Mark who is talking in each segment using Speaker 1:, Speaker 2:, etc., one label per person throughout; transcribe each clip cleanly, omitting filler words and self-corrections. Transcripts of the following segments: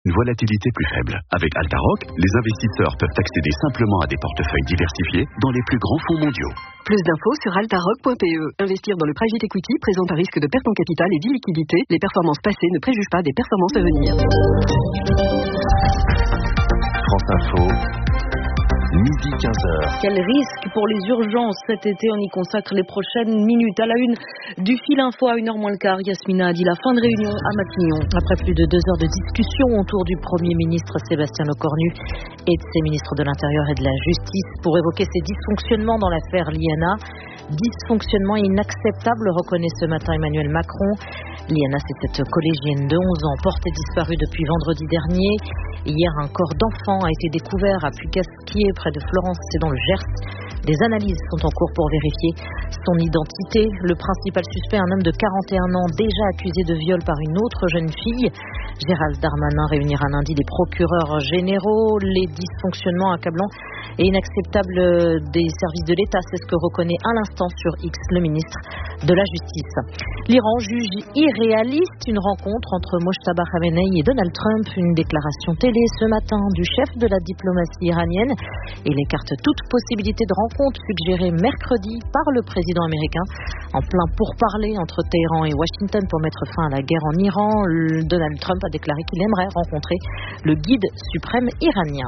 Speaker 1: Une volatilité plus faible. Avec Altaroc, les investisseurs peuvent accéder simplement à des portefeuilles diversifiés dans les plus grands fonds mondiaux.
Speaker 2: Plus d'infos sur altaroc.pe. Investir dans le private equity présente un risque de perte en capital et d'illiquidité. Les performances passées ne préjugent pas des performances à venir.
Speaker 3: France Info. Midi 15h.
Speaker 4: Quel risque pour les urgences cet été? On y consacre les prochaines minutes. À la une du Fil Info à 1h moins le quart, Yasmina a dit la fin de réunion à Matignon. Après plus de 2 heures de discussion autour du Premier ministre Sébastien Lecornu et de ses ministres de l'Intérieur et de la Justice pour évoquer ces dysfonctionnements dans l'affaire Liana. Dysfonctionnement inacceptable, reconnaît ce matin Emmanuel Macron. Liana, c'est cette collégienne de 11 ans, portée disparue depuis vendredi dernier. Hier, un corps d'enfant a été découvert à Puy-Casquier, près de Florence, c'est dans le Gers. Des analyses sont en cours pour vérifier son identité. Le principal suspect, un homme de 41 ans, déjà accusé de viol par une autre jeune fille. Gérald Darmanin réunira lundi des procureurs généraux. Les dysfonctionnements accablants et inacceptables des services de l'État, c'est ce que reconnaît à l'instant sur X le ministre de la Justice. L'Iran juge irréaliste une rencontre entre Mojtaba Khamenei et Donald Trump, une déclaration télé ce matin du chef de la diplomatie iranienne. Il écarte toute possibilité de rencontre suggérée mercredi par le président américain en plein pourparlers entre Téhéran et Washington pour mettre fin à la guerre en Iran. Donald Trump a déclaré qu'il aimerait rencontrer le guide suprême iranien.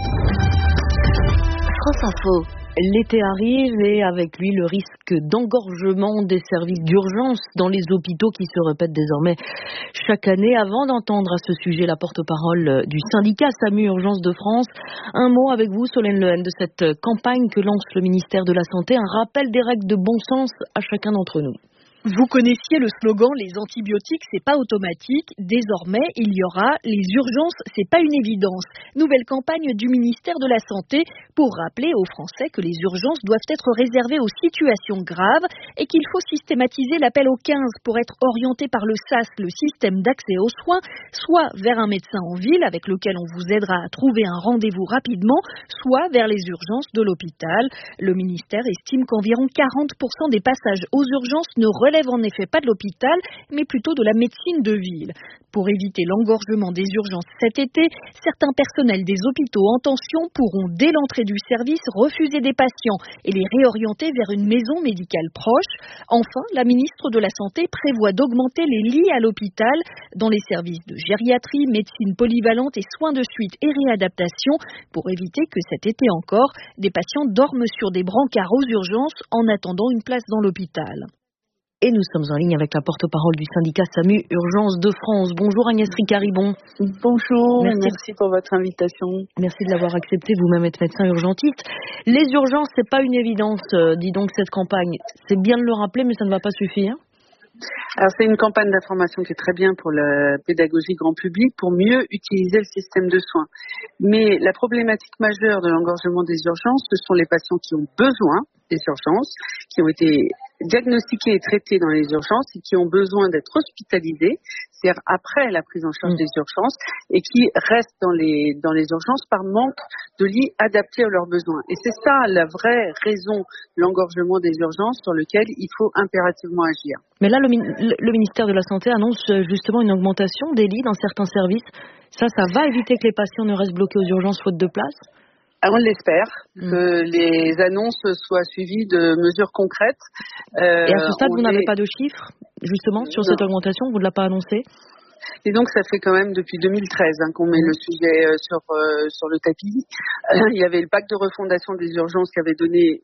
Speaker 2: France Info.
Speaker 4: L'été arrive et avec lui le risque d'engorgement des services d'urgence dans les hôpitaux qui se répète désormais chaque année. Avant d'entendre à ce sujet la porte-parole du syndicat SAMU Urgences de France, un mot avec vous, Solène Lehen, de cette campagne que lance le ministère de la Santé, un rappel des règles de bon sens à chacun d'entre nous.
Speaker 5: Vous connaissiez le slogan « Les antibiotiques, c'est pas automatique ». Désormais, il y aura « Les urgences, c'est pas une évidence ». Nouvelle campagne du ministère de la Santé pour rappeler aux Français que les urgences doivent être réservées aux situations graves et qu'il faut systématiser l'appel au 15 pour être orienté par le SAS, le système d'accès aux soins, soit vers un médecin en ville avec lequel on vous aidera à trouver un rendez-vous rapidement, soit vers les urgences de l'hôpital. Le ministère estime qu'environ 40% des passages aux urgences ne relèvent en effet pas de l'hôpital, mais plutôt de la médecine de ville. Pour éviter l'engorgement des urgences cet été, certains personnels des hôpitaux en tension pourront, dès l'entrée du service, refuser des patients et les réorienter vers une maison médicale proche. Enfin, la ministre de la Santé prévoit d'augmenter les lits à l'hôpital dans les services de gériatrie, médecine polyvalente et soins de suite et réadaptation pour éviter que cet été encore, des patients dorment sur des brancards aux urgences en attendant une place dans l'hôpital.
Speaker 4: Et nous sommes en ligne avec la porte-parole du syndicat SAMU Urgences de France. Bonjour Agnès Riccaribon.
Speaker 6: Bonjour, merci pour votre invitation.
Speaker 4: Merci de l'avoir accepté, vous-même êtes médecin urgentiste. Les urgences, c'est pas une évidence, dit donc cette campagne. C'est bien de le rappeler, mais ça ne va pas suffire.
Speaker 6: Alors c'est une campagne d'information qui est très bien pour la pédagogie grand public, pour mieux utiliser le système de soins. Mais la problématique majeure de l'engorgement des urgences, ce sont les patients qui ont besoin des urgences, qui ont été diagnostiqués et traités dans les urgences et qui ont besoin d'être hospitalisés, c'est-à-dire après la prise en charge des urgences, et qui restent dans les urgences par manque de lits adaptés à leurs besoins. Et c'est ça la vraie raison de l'engorgement des urgences sur lequel il faut impérativement agir.
Speaker 4: Mais là, le ministère de la Santé annonce justement une augmentation des lits dans certains services. Ça va éviter que les patients ne restent bloqués aux urgences faute de place ?
Speaker 6: On l'espère, que les annonces soient suivies de mesures concrètes.
Speaker 4: Et à ce stade, vous n'avez pas de chiffres, justement, sur cette augmentation? Vous ne l'avez pas annoncé?
Speaker 6: Et donc, ça fait quand même depuis 2013 qu'on met le sujet sur le tapis. Il y avait le pacte de refondation des urgences qui avait donné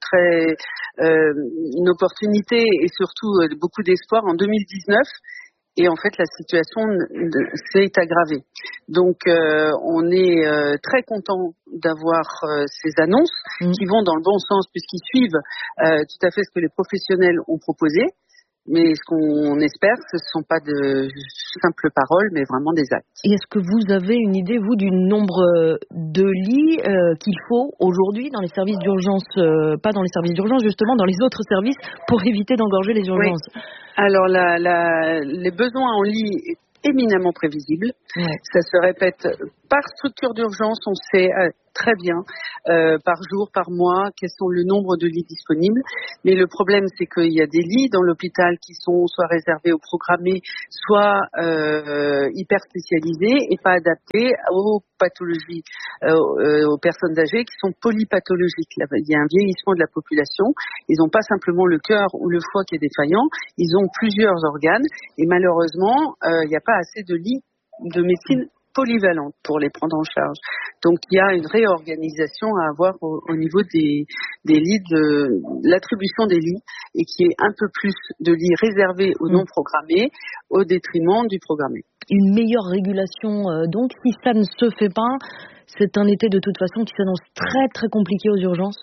Speaker 6: une opportunité et surtout beaucoup d'espoir en 2019. Et en fait, la situation s'est aggravée. Donc, on est très content d'avoir ces annonces qui vont dans le bon sens puisqu'ils suivent tout à fait ce que les professionnels ont proposé. Mais ce qu'on espère, ce ne sont pas de simples paroles, mais vraiment des actes.
Speaker 4: Et est-ce que vous avez une idée, vous, du nombre de lits qu'il faut aujourd'hui dans les services d'urgence, pas dans les services d'urgence, justement dans les autres services, pour éviter d'engorger les urgences?
Speaker 6: Oui. Alors, les besoins en lits est éminemment prévisible. Ouais. Ça se répète par structure d'urgence. On sait très bien par jour, par mois, quels sont le nombre de lits disponibles. Mais le problème, c'est qu'il y a des lits dans l'hôpital qui sont soit réservés aux programmés, soit hyper spécialisés et pas adaptés aux pathologies, aux personnes âgées qui sont polypathologiques. Il y a un vieillissement de la population. Ils n'ont pas simplement le cœur ou le foie qui est défaillant. Ils ont plusieurs organes et malheureusement, il n'y a pas assez de lits de médecine polyvalente pour les prendre en charge. Donc il y a une réorganisation à avoir au niveau des lits, de l'attribution des lits, et qui est un peu plus de lits réservés aux non programmés au détriment du programmé.
Speaker 4: Une meilleure régulation, donc si ça ne se fait pas, c'est un été de toute façon qui s'annonce très très compliqué aux urgences.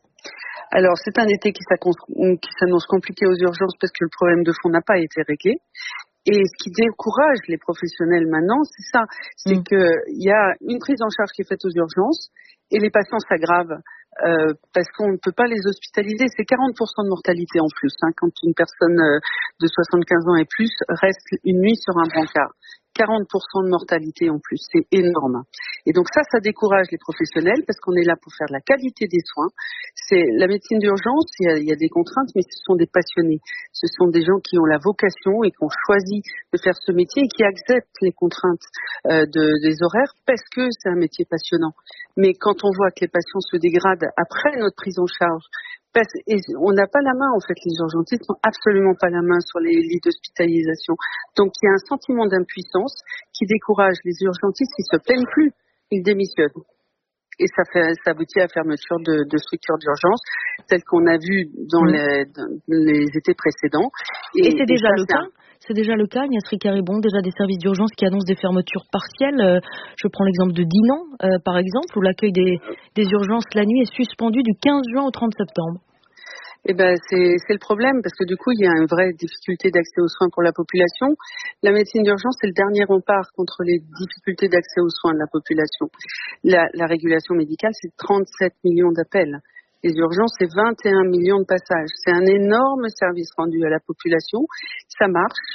Speaker 6: Alors c'est un été qui s'annonce compliqué aux urgences parce que le problème de fond n'a pas été réglé. Et ce qui décourage les professionnels maintenant, c'est ça, c'est qu'il y a une prise en charge qui est faite aux urgences et les patients s'aggravent parce qu'on ne peut pas les hospitaliser. C'est 40% de mortalité en plus quand une personne de 75 ans et plus reste une nuit sur un brancard. 40% de mortalité en plus, c'est énorme. Et donc ça décourage les professionnels parce qu'on est là pour faire de la qualité des soins. C'est la médecine d'urgence, il y a des contraintes, mais ce sont des passionnés. Ce sont des gens qui ont la vocation et qui ont choisi de faire ce métier et qui acceptent les contraintes des horaires parce que c'est un métier passionnant. Mais quand on voit que les patients se dégradent après notre prise en charge, et on n'a pas la main, en fait, les urgentistes n'ont absolument pas la main sur les lits d'hospitalisation. Donc il y a un sentiment d'impuissance qui décourage les urgentistes, ils se plaignent plus, ils démissionnent. Et ça aboutit à la fermeture de structures d'urgence, telles qu'on a vu dans les étés précédents.
Speaker 4: Et c'est déjà le cas. C'est déjà le cas, Agnès Ricard-Ribon, déjà des services d'urgence qui annoncent des fermetures partielles. Je prends l'exemple de Dinan, par exemple, où l'accueil des urgences la nuit est suspendu du 15 juin au 30 septembre.
Speaker 6: Eh ben, c'est le problème, parce que du coup, il y a une vraie difficulté d'accès aux soins pour la population. La médecine d'urgence, c'est le dernier rempart contre les difficultés d'accès aux soins de la population. La régulation médicale, c'est 37 millions d'appels. Les urgences, c'est 21 millions de passages. C'est un énorme service rendu à la population. Ça marche.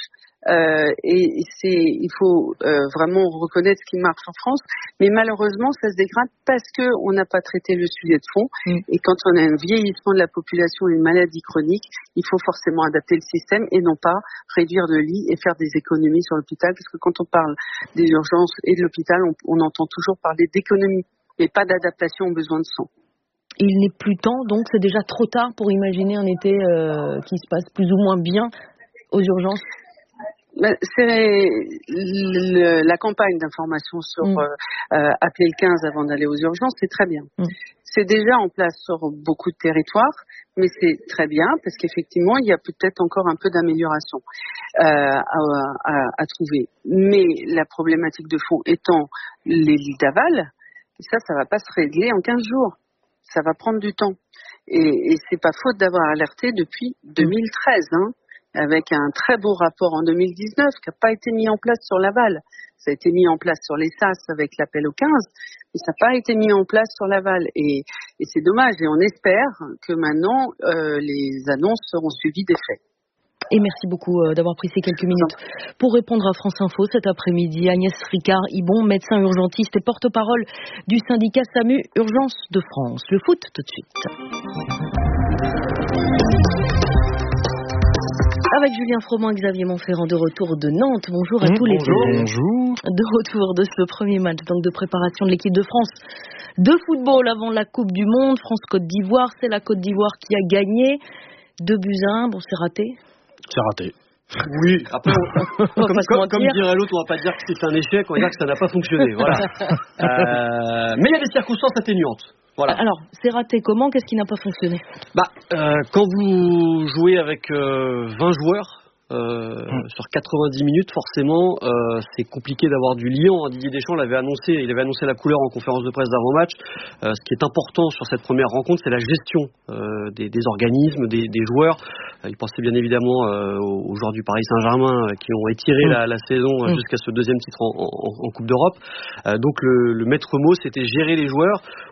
Speaker 6: Il faut vraiment reconnaître ce qui marche en France. Mais malheureusement, ça se dégrade parce qu'on n'a pas traité le sujet de fond. Et quand on a un vieillissement de la population et une maladie chronique, il faut forcément adapter le système et non pas réduire de lits et faire des économies sur l'hôpital. Parce que quand on parle des urgences et de l'hôpital, on entend toujours parler d'économies, mais pas d'adaptation aux besoins de soins.
Speaker 4: Il n'est plus temps, donc c'est déjà trop tard pour imaginer un été qui se passe plus ou moins bien aux urgences.
Speaker 6: C'est la campagne d'information sur appeler le 15 avant d'aller aux urgences, c'est très bien. C'est déjà en place sur beaucoup de territoires, mais c'est très bien parce qu'effectivement, il y a peut-être encore un peu d'amélioration à trouver. Mais la problématique de fond étant les lits d'aval, ça va pas se régler en 15 jours. Ça va prendre du temps. Et c'est pas faute d'avoir alerté depuis 2013, avec un très beau rapport en 2019 qui n'a pas été mis en place sur l'aval. Ça a été mis en place sur les SAS avec l'appel au 15, mais ça n'a pas été mis en place sur l'aval. Et c'est dommage. Et on espère que maintenant, les annonces seront suivies des faits.
Speaker 4: Et merci beaucoup d'avoir pris ces quelques minutes pour répondre à France Info cet après-midi. Agnès Ricard-Ribon, médecin urgentiste et porte-parole du syndicat SAMU Urgence de France. Le foot tout de suite. Avec Julien Froment et Xavier Montferrand de retour de Nantes. Bonjour à tous les deux.
Speaker 7: Bonjour.
Speaker 4: De retour de ce premier match donc de préparation de l'équipe de France de football avant la Coupe du Monde. France-Côte d'Ivoire, c'est la Côte d'Ivoire qui a gagné. 2-1, bon c'est raté.
Speaker 7: C'est raté. Oui, après, comme dirait l'autre, on va pas dire que c'est un échec, on va dire que ça n'a pas fonctionné. Voilà. Mais il y a des circonstances atténuantes. Voilà.
Speaker 4: Alors, c'est raté comment? Qu'est-ce qui n'a pas fonctionné?
Speaker 7: Quand vous jouez avec 20 joueurs sur 90 minutes, forcément, c'est compliqué d'avoir du lien. Didier Deschamps il avait annoncé la couleur en conférence de presse d'avant-match. Ce qui est important sur cette première rencontre, c'est la gestion des organismes, des joueurs. Il pensait bien évidemment aux joueurs du Paris Saint-Germain qui ont étiré la saison jusqu'à ce deuxième titre en Coupe d'Europe. Donc le maître mot, c'était gérer les joueurs.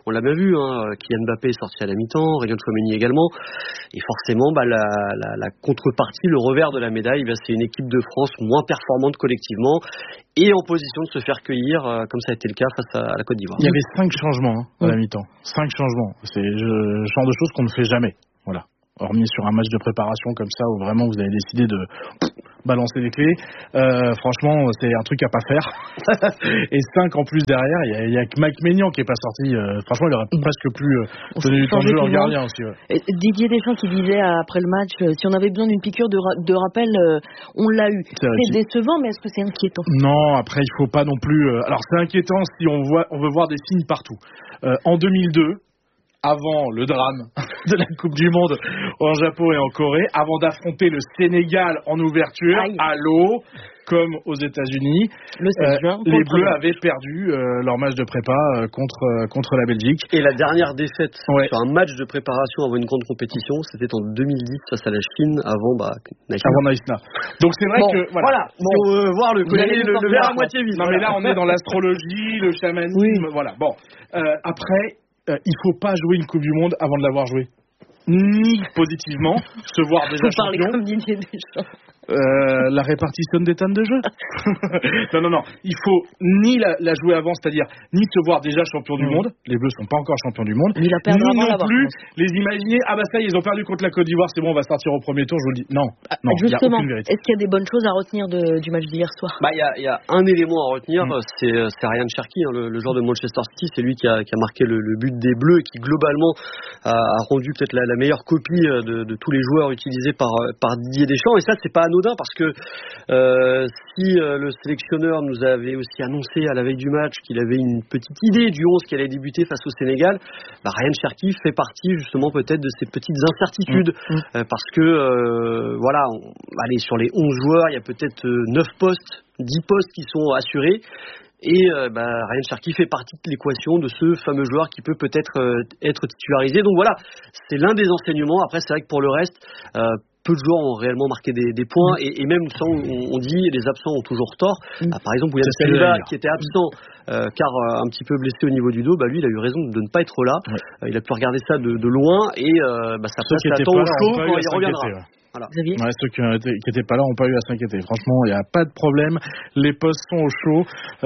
Speaker 7: On l'a bien vu, Kylian Mbappé est sorti à la mi-temps, Aurélien Tchouaméni également. Et forcément, la contrepartie, le revers de la médaille, c'est une équipe de France moins performante collectivement et en position de se faire cueillir, comme ça a été le cas face à la Côte d'Ivoire.
Speaker 8: Il y avait 5 changements à la mi-temps. 5 changements. C'est le genre de choses qu'on ne fait jamais. Voilà. Hormis sur un match de préparation comme ça où vraiment vous avez décidé de balancer les clés. Franchement, c'est un truc à pas faire. Et 5 en plus derrière, il y a que Mike Maignan qui est pas sorti. Franchement, il aurait presque plus donné du temps de jeu en gardien aussi. Ouais.
Speaker 4: Didier Deschamps qui disait après le match, si on avait besoin d'une piqûre de rappel, on l'a eu. C'est décevant, mais est-ce que c'est inquiétant?
Speaker 8: Non, après il faut pas non plus. Alors c'est inquiétant si on veut voir des signes partout. En 2002. Avant le drame de la Coupe du Monde en Japon et en Corée, avant d'affronter le Sénégal en ouverture, à l'eau, comme aux États-Unis, les Bleus avaient perdu leur match de prépa contre la Belgique.
Speaker 7: Et la dernière défaite sur un match de préparation avant une grande compétition, c'était en 2010 face à la Chine, avant
Speaker 8: Naïsna. Donc c'est vrai que
Speaker 7: voilà. Si on veut voir le verre à moitié vide.
Speaker 8: Non mais là on est dans l'astrologie, le chamanisme, voilà. Bon, après. Il ne faut pas jouer une Coupe du Monde avant de l'avoir jouée. Ni positivement, se voir déjà champion.
Speaker 4: Vous parlez comme Didier Deschamps.
Speaker 8: La répartition des temps de jeu. Non. Il faut ni la jouer avant, c'est-à-dire ni se voir déjà champion du monde. Les Bleus sont pas encore champions du monde. Ni non plus les imaginer. Ah bah ça, ils ont perdu contre la Côte d'Ivoire, c'est bon, on va sortir au premier tour. Je vous le dis. Non.
Speaker 4: Justement, est-ce qu'il y a des bonnes choses à retenir du match d'hier soir?
Speaker 7: Il y a un élément à retenir, c'est Ryan Cherki, le joueur de Manchester City. C'est lui qui a marqué le but des Bleus et qui globalement a rendu peut-être la meilleure copie de tous les joueurs utilisés par Didier Deschamps. Et ça, c'est pas anodin parce que si le sélectionneur nous avait aussi annoncé à la veille du match qu'il avait une petite idée du 11 qui allait débuter face au Sénégal, Ryan Cherki fait partie justement peut-être de ces petites incertitudes parce que sur les 11 joueurs, il y a peut-être 9 postes, 10 postes qui sont assurés. Et Ryan Cherki fait partie de l'équation de ce fameux joueur qui peut peut-être être titularisé. Donc voilà, c'est l'un des enseignements. Après, c'est vrai que pour le reste, peu de joueurs ont réellement marqué des points et même on dit les absents ont toujours tort. Par exemple, William Saliba qui était absent car un petit peu blessé au niveau du dos, lui il a eu raison de ne pas être là. Il a pu regarder ça de loin et ça place l'attend au chaud quand il reviendra. Voilà.
Speaker 8: Ceux qui n'étaient pas là n'ont pas eu à s'inquiéter. Franchement, il n'y a pas de problème. Les postes sont au chaud.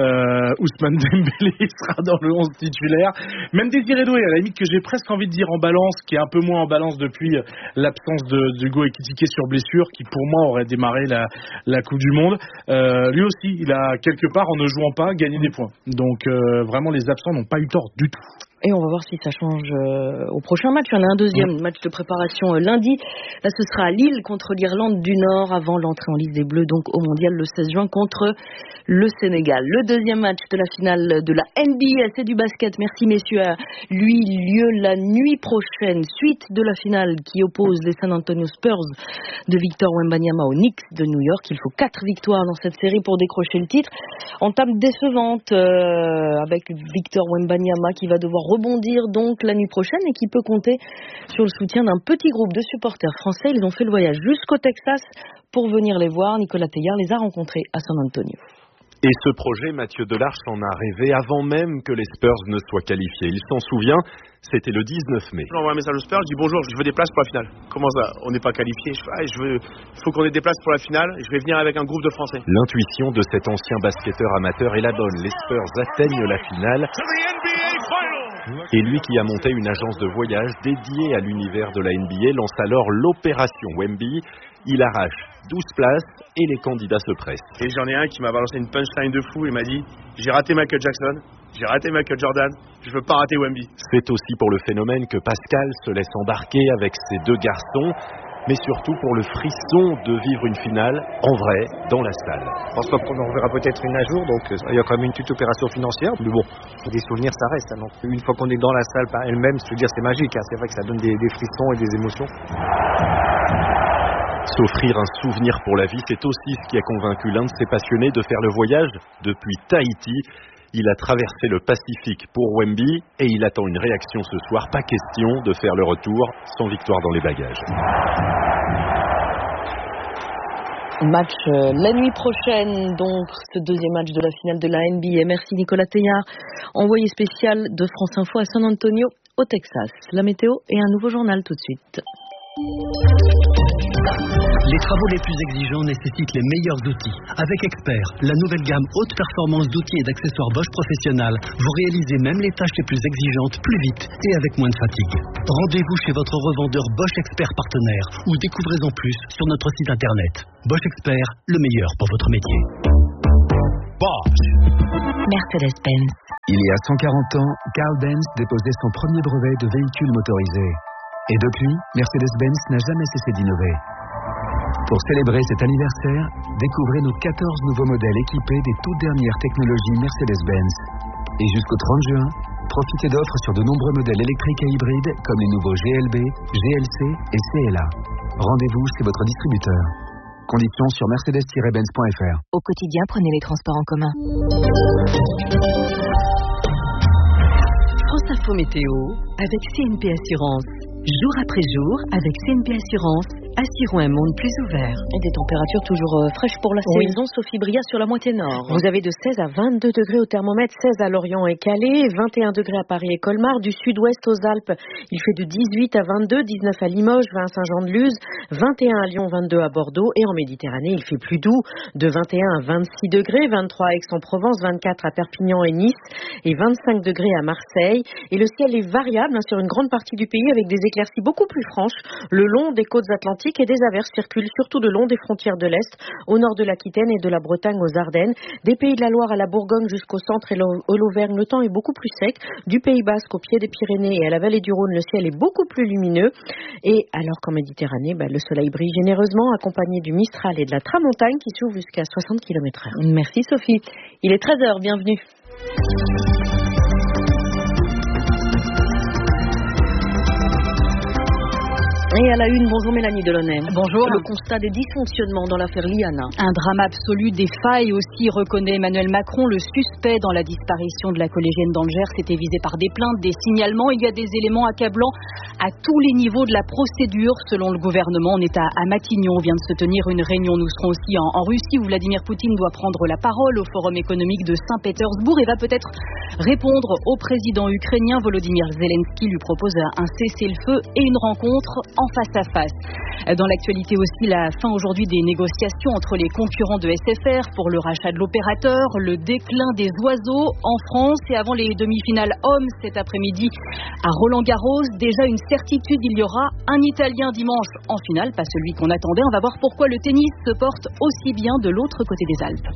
Speaker 8: Ousmane Dembélé sera dans le 11 titulaire. Même Désiré Doué, à la limite que j'ai presque envie de dire en balance, qui est un peu moins en balance depuis l'absence d'Hugo Ekitike sur blessure, qui pour moi aurait démarré la Coupe du Monde. Lui aussi, il a quelque part, en ne jouant pas, gagné des points. Donc vraiment, les absents n'ont pas eu tort du tout.
Speaker 4: Et on va voir si ça change au prochain match. Il y en a un deuxième match de préparation lundi. Là, ce sera à Lille contre l'Irlande du Nord avant l'entrée en liste des Bleus, donc au Mondial le 16 juin contre le Sénégal. Le deuxième match de la finale de la NBA, c'est du basket. Merci messieurs. Lui, lieu la nuit prochaine, suite de la finale qui oppose les San Antonio Spurs de Victor Wembanyama aux Knicks de New York. Il faut 4 victoires dans cette série pour décrocher le titre. Entame décevante avec Victor Wembanyama qui va devoir rebondir donc la nuit prochaine et qui peut compter sur le soutien d'un petit groupe de supporters français. Ils ont fait le voyage jusqu'au Texas pour venir les voir. Nicolas Teillard les a rencontrés à San Antonio.
Speaker 9: Et ce projet, Mathieu Delarche en a rêvé avant même que les Spurs ne soient qualifiés. Il s'en souvient, c'était le 19 mai.
Speaker 10: J'envoie un message aux Spurs, je dis bonjour, je veux des places pour la finale. Comment ça, on n'est pas qualifié? Il faut qu'on ait des places pour la finale, je vais venir avec un groupe de Français.
Speaker 9: L'intuition de cet ancien basketteur amateur est la bonne. Les Spurs atteignent la finale. Et lui qui a monté une agence de voyage dédiée à l'univers de la NBA lance alors l'opération Wemby. Il arrache 12 places et les candidats se pressent.
Speaker 10: Et j'en ai un qui m'a balancé une punchline de fou. Il m'a dit « J'ai raté Michael Jackson, j'ai raté Michael Jordan, je veux pas rater Wemby ».
Speaker 9: C'est aussi pour le phénomène que Pascal se laisse embarquer avec ses 2 garçons, mais surtout pour le frisson de vivre une finale en vrai dans la salle.
Speaker 11: Je pense qu'on en verra peut-être une un jour, donc il y a quand même une petite opération financière. Mais bon, des souvenirs ça reste. Donc une fois qu'on est dans la salle par elle-même, je veux dire c'est magique. C'est vrai que ça donne des frissons et des émotions.
Speaker 9: S'offrir un souvenir pour la vie, c'est aussi ce qui a convaincu l'un de ses passionnés de faire le voyage depuis Tahiti. Il a traversé le Pacifique pour Wemby et il attend une réaction ce soir. Pas question de faire le retour sans victoire dans les bagages.
Speaker 4: Match la nuit prochaine, donc ce deuxième match de la finale de la NBA. Merci Nicolas Teillard, envoyé spécial de France Info à San Antonio au Texas. La météo et un nouveau journal tout de suite.
Speaker 12: Les travaux les plus exigeants nécessitent les meilleurs outils. Avec Expert, la nouvelle gamme haute performance d'outils et d'accessoires Bosch Professionnal, vous réalisez même les tâches les plus exigeantes plus vite et avec moins de fatigue. Rendez-vous chez votre revendeur Bosch Expert partenaire ou découvrez-en plus sur notre site internet. Bosch Expert, le meilleur pour votre métier.
Speaker 3: Bosch.
Speaker 13: Mercedes-Benz.
Speaker 14: Il y a 140 ans, Carl Benz déposait son premier brevet de véhicule motorisé. Et depuis, Mercedes-Benz n'a jamais cessé d'innover. Pour célébrer cet anniversaire, découvrez nos 14 nouveaux modèles équipés des toutes dernières technologies Mercedes-Benz. Et jusqu'au 30 juin, profitez d'offres sur de nombreux modèles électriques et hybrides comme les nouveaux GLB, GLC et CLA. Rendez-vous chez votre distributeur. Conditions sur mercedes-benz.fr.
Speaker 13: Au quotidien, prenez les transports en commun.
Speaker 2: France Info Météo avec CNP Assurance. Jour après jour, avec CNP Assurance, assurons un monde plus ouvert.
Speaker 4: Et des températures toujours fraîches pour la saison. Sophie Bria sur la moitié nord.
Speaker 15: Vous avez de 16 à 22 degrés au thermomètre, 16 à Lorient et Calais, 21 degrés à Paris et Colmar, du sud-ouest aux Alpes. Il fait de 18 à 22, 19 à Limoges, 20 à Saint-Jean-de-Luz, 21 à Lyon, 22 à Bordeaux. Et en Méditerranée, il fait plus doux, de 21 à 26 degrés, 23 à Aix-en-Provence, 24 à Perpignan et Nice, et 25 degrés à Marseille. Et le ciel est variable sur une grande partie du pays avec des éclaircies beaucoup plus franches le long des côtes atlantiques et des averses circulent surtout le long des frontières de l'Est, au nord de l'Aquitaine et de la Bretagne aux Ardennes. Des Pays de la Loire à la Bourgogne jusqu'au centre et l'Auvergne, le temps est beaucoup plus sec. Du Pays Basque au pied des Pyrénées et à la vallée du Rhône, le ciel est beaucoup plus lumineux. Et alors qu'en Méditerranée, le soleil brille généreusement, accompagné du Mistral et de la Tramontagne qui souffle jusqu'à 60 km/h.
Speaker 4: Merci Sophie. Il est 13h, bienvenue. Et à la une, bonjour Mélanie Delaunay.
Speaker 5: Bonjour.
Speaker 4: Le constat des dysfonctionnements dans l'affaire Liana.
Speaker 5: Un drame absolu, des failles aussi, reconnaît Emmanuel Macron. Le suspect dans la disparition de la collégienne dans le Gers était visé par des plaintes, des signalements. Il y a des éléments accablants à tous les niveaux de la procédure. Selon le gouvernement, on est à Matignon. Vient de se tenir une réunion. Nous serons aussi en Russie où Vladimir Poutine doit prendre la parole au Forum économique de Saint-Pétersbourg et va peut-être répondre au président ukrainien. Volodymyr Zelensky lui propose un cessez-le-feu et une rencontre en face à face. Dans l'actualité aussi, la fin aujourd'hui des négociations entre les concurrents de SFR pour le rachat de l'opérateur, le déclin des oiseaux en France et avant les demi-finales hommes cet après-midi à Roland-Garros, déjà une certitude, il y aura un Italien dimanche en finale, pas celui qu'on attendait. On va voir pourquoi le tennis se porte aussi bien de l'autre côté des Alpes.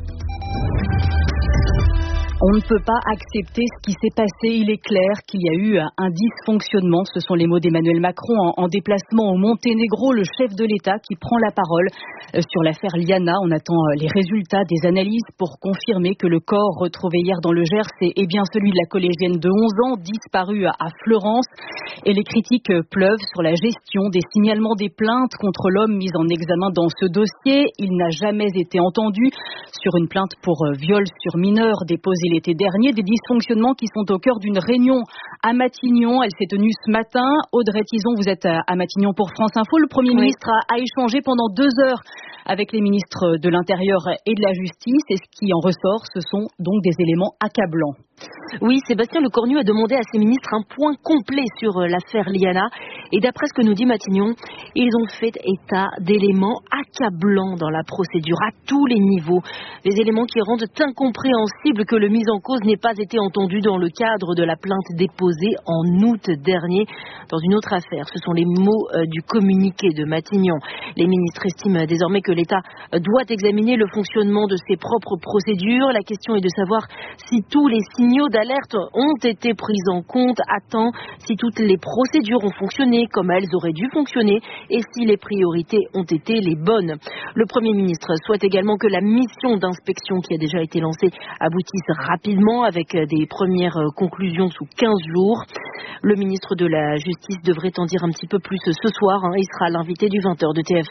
Speaker 5: On ne peut pas accepter ce qui s'est passé. Il est clair qu'il y a eu un dysfonctionnement. Ce sont les mots d'Emmanuel Macron en déplacement au Monténégro, le chef de l'État qui prend la parole sur l'affaire Liana. On attend les résultats des analyses pour confirmer que le corps retrouvé hier dans le Gers est bien celui de la collégienne de 11 ans disparue à Fleurance. Et les critiques pleuvent sur la gestion des signalements des plaintes contre l'homme mis en examen dans ce dossier. Il n'a jamais été entendu sur une plainte pour viol sur mineur déposée l'été dernier, des dysfonctionnements qui sont au cœur d'une réunion à Matignon. Elle s'est tenue ce matin. Audrey Tison, vous êtes à Matignon pour France Info. Le Premier ministre a échangé pendant 2 heures avec les ministres de l'Intérieur et de la Justice. Et ce qui en ressort, ce sont donc des éléments accablants.
Speaker 15: Oui, Sébastien Lecornu a demandé à ses ministres un point complet sur l'affaire Liana. Et d'après ce que nous dit Matignon, ils ont fait état d'éléments accablants dans la procédure à tous les niveaux. Des éléments qui rendent incompréhensible que le mis en cause n'ait pas été entendu dans le cadre de la plainte déposée en août dernier dans une autre affaire. Ce sont les mots du communiqué de Matignon. Les ministres estiment désormais que l'État doit examiner le fonctionnement de ses propres procédures. La question est de savoir si tous les signaux d'alerte ont été pris en compte à temps, si toutes les procédures ont fonctionné comme elles auraient dû fonctionner et si les priorités ont été les bonnes. Le Premier ministre souhaite également que la mission d'inspection qui a déjà été lancée aboutisse rapidement avec des premières conclusions sous 15 jours. Le ministre de la Justice devrait en dire un petit peu plus ce soir. Il sera l'invité du 20h de TF1.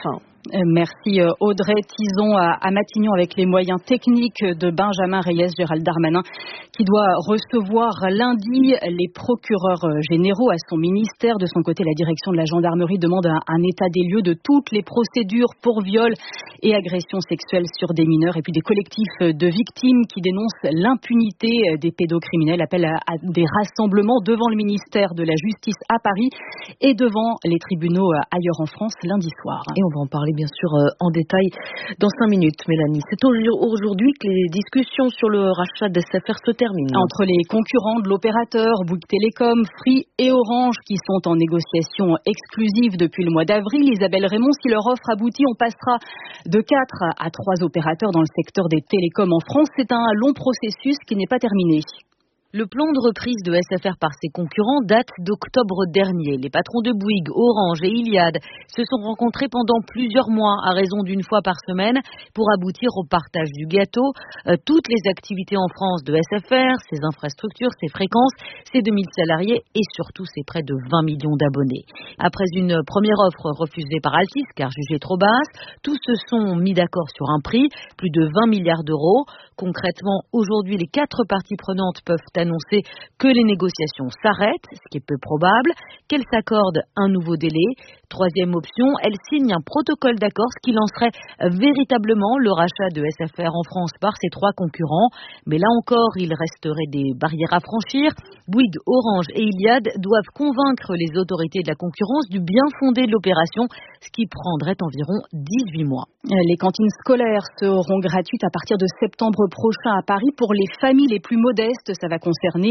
Speaker 16: Merci Audrey. Tison à Matignon avec les moyens techniques de Benjamin Reyes, Gérald Darmanin, qui doit recevoir lundi les procureurs généraux à son ministère. De son côté, la direction de la gendarmerie demande un état des lieux de toutes les procédures pour viol et agression sexuelle sur des mineurs. Et puis des collectifs de victimes qui dénoncent l'impunité des pédocriminels appellent à des rassemblements devant le ministère de la Justice à Paris et devant les tribunaux ailleurs en France lundi soir.
Speaker 4: Et on va en parler bien sûr en détail dans 5 minutes, Mélanie. C'est aujourd'hui que les discussions sur le rachat d'SFR se terminent.
Speaker 16: Entre les concurrents de l'opérateur, Bouygues Télécom, Free et Orange, qui sont en négociation exclusive depuis le mois d'avril, Isabelle Raymond, si leur offre aboutit, on passera de 4 à 3 opérateurs dans le secteur des télécoms en France. C'est un long processus qui n'est pas terminé.
Speaker 4: Le plan de reprise de SFR par ses concurrents date d'octobre dernier. Les patrons de Bouygues, Orange et Iliad se sont rencontrés pendant plusieurs mois à raison d'une fois par semaine pour aboutir au partage du gâteau. Toutes les activités en France de SFR, ses infrastructures, ses fréquences, ses 2000 salariés et surtout ses près de 20 millions d'abonnés. Après une première offre refusée par Altice car jugée trop basse, tous se sont mis d'accord sur un prix, plus de 20 milliards d'euros. Concrètement, aujourd'hui, les 4 parties prenantes peuvent annoncer que les négociations s'arrêtent, ce qui est peu probable, qu'elles s'accordent un nouveau délai. Troisième option, elles signent un protocole d'accord, ce qui lancerait véritablement le rachat de SFR en France par ses 3 concurrents. Mais là encore, il resterait des barrières à franchir. Bouygues, Orange et Iliad doivent convaincre les autorités de la concurrence du bien fondé de l'opération, ce qui prendrait environ 18 mois.
Speaker 16: Les cantines scolaires seront gratuites à partir de septembre prochain à Paris pour les familles les plus modestes. Ça va concerner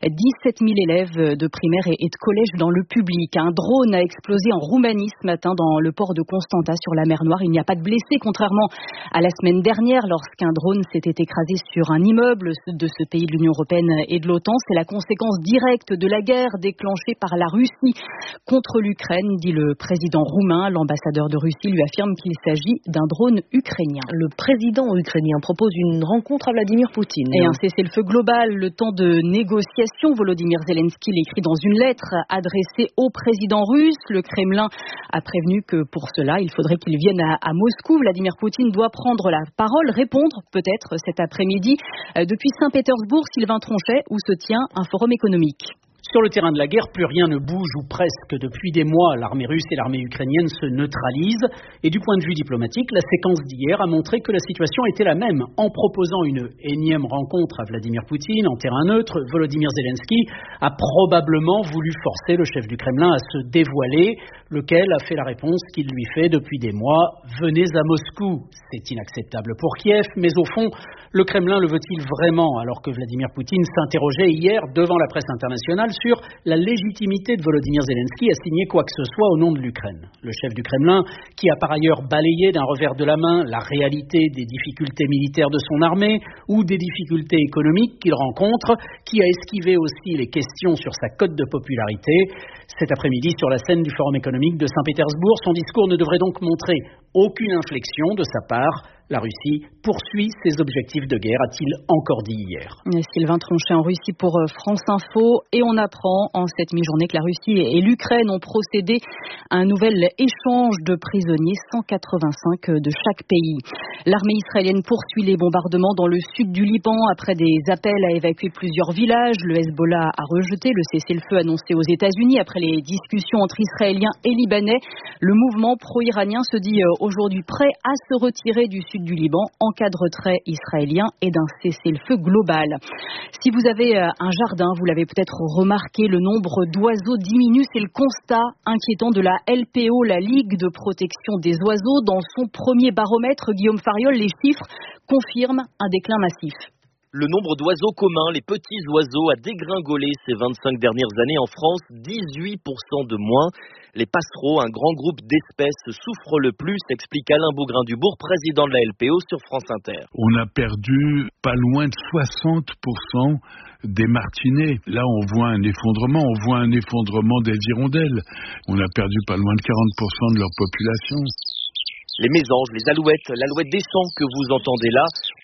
Speaker 16: 17 000 élèves de primaire et de collège dans le public. Un drone a explosé en Roumanie ce matin dans le port de Constanta sur la mer Noire. Il n'y a pas de blessés, contrairement à la semaine dernière lorsqu'un drone s'était écrasé sur un immeuble de ce pays de l'Union européenne et de l'OTAN. C'est la conséquence directe de la guerre déclenchée par la Russie contre l'Ukraine, dit le président roumain. L'ambassadeur de Russie lui affirme qu'il s'agit d'un drone ukrainien.
Speaker 4: Le président ukrainien propose une rencontre à Vladimir Poutine.
Speaker 16: Et un cessez-le-feu global, le temps de négociation. Volodymyr Zelensky l'écrit dans une lettre adressée au président russe. Le Kremlin a prévenu que pour cela, il faudrait qu'il vienne à Moscou. Vladimir Poutine doit prendre la parole, répondre peut-être cet après-midi. Depuis Saint-Pétersbourg, Sylvain Tronchet, où se tient un forum économique.
Speaker 17: Sur le terrain de la guerre, plus rien ne bouge ou presque. Depuis des mois, l'armée russe et l'armée ukrainienne se neutralisent. Et du point de vue diplomatique, la séquence d'hier a montré que la situation était la même. En proposant une énième rencontre à Vladimir Poutine en terrain neutre, Volodymyr Zelensky a probablement voulu forcer le chef du Kremlin à se dévoiler, lequel a fait la réponse qu'il lui fait depuis des mois. Venez à Moscou. C'est inacceptable pour Kiev, mais au fond, le Kremlin le veut-il vraiment, alors que Vladimir Poutine s'interrogeait hier devant la presse internationale sur la légitimité de Volodymyr Zelensky à signer quoi que ce soit au nom de l'Ukraine. Le chef du Kremlin, qui a par ailleurs balayé d'un revers de la main la réalité des difficultés militaires de son armée ou des difficultés économiques qu'il rencontre, qui a esquivé aussi les questions sur sa cote de popularité. Cet après-midi, sur la scène du Forum économique de Saint-Pétersbourg, son discours ne devrait donc montrer aucune inflexion de sa part. La Russie poursuit ses objectifs de guerre, a-t-il encore dit hier.
Speaker 16: Sylvain Tronchet en Russie pour France Info. Et on apprend en cette mi-journée que la Russie et l'Ukraine ont procédé à un nouvel échange de prisonniers, 185 de chaque pays. L'armée israélienne poursuit les bombardements dans le sud du Liban après des appels à évacuer plusieurs villages. Le Hezbollah a rejeté le cessez-le-feu annoncé aux États-Unis après les discussions entre Israéliens et Libanais. Le mouvement pro-iranien se dit aujourd'hui prêt à se retirer du sud du Liban en cas de retrait israélien et d'un cessez-le-feu global. Si vous avez un jardin, vous l'avez peut-être remarqué, le nombre d'oiseaux diminue. C'est le constat inquiétant de la LPO, la Ligue de protection des oiseaux. Dans son premier baromètre, Guillaume Fariol, les chiffres confirment un déclin massif.
Speaker 18: Le nombre d'oiseaux communs, les petits oiseaux, a dégringolé ces 25 dernières années en France, 18% de moins. Les passereaux, un grand groupe d'espèces, souffrent le plus, explique Alain Beaugrain-Dubourg, président de la LPO sur France Inter.
Speaker 19: On a perdu pas loin de 60% des martinets. Là, on voit un effondrement des hirondelles. On a perdu pas loin de 40% de leur population.
Speaker 18: Les mésanges, les alouettes, l'alouette des champs que vous entendez là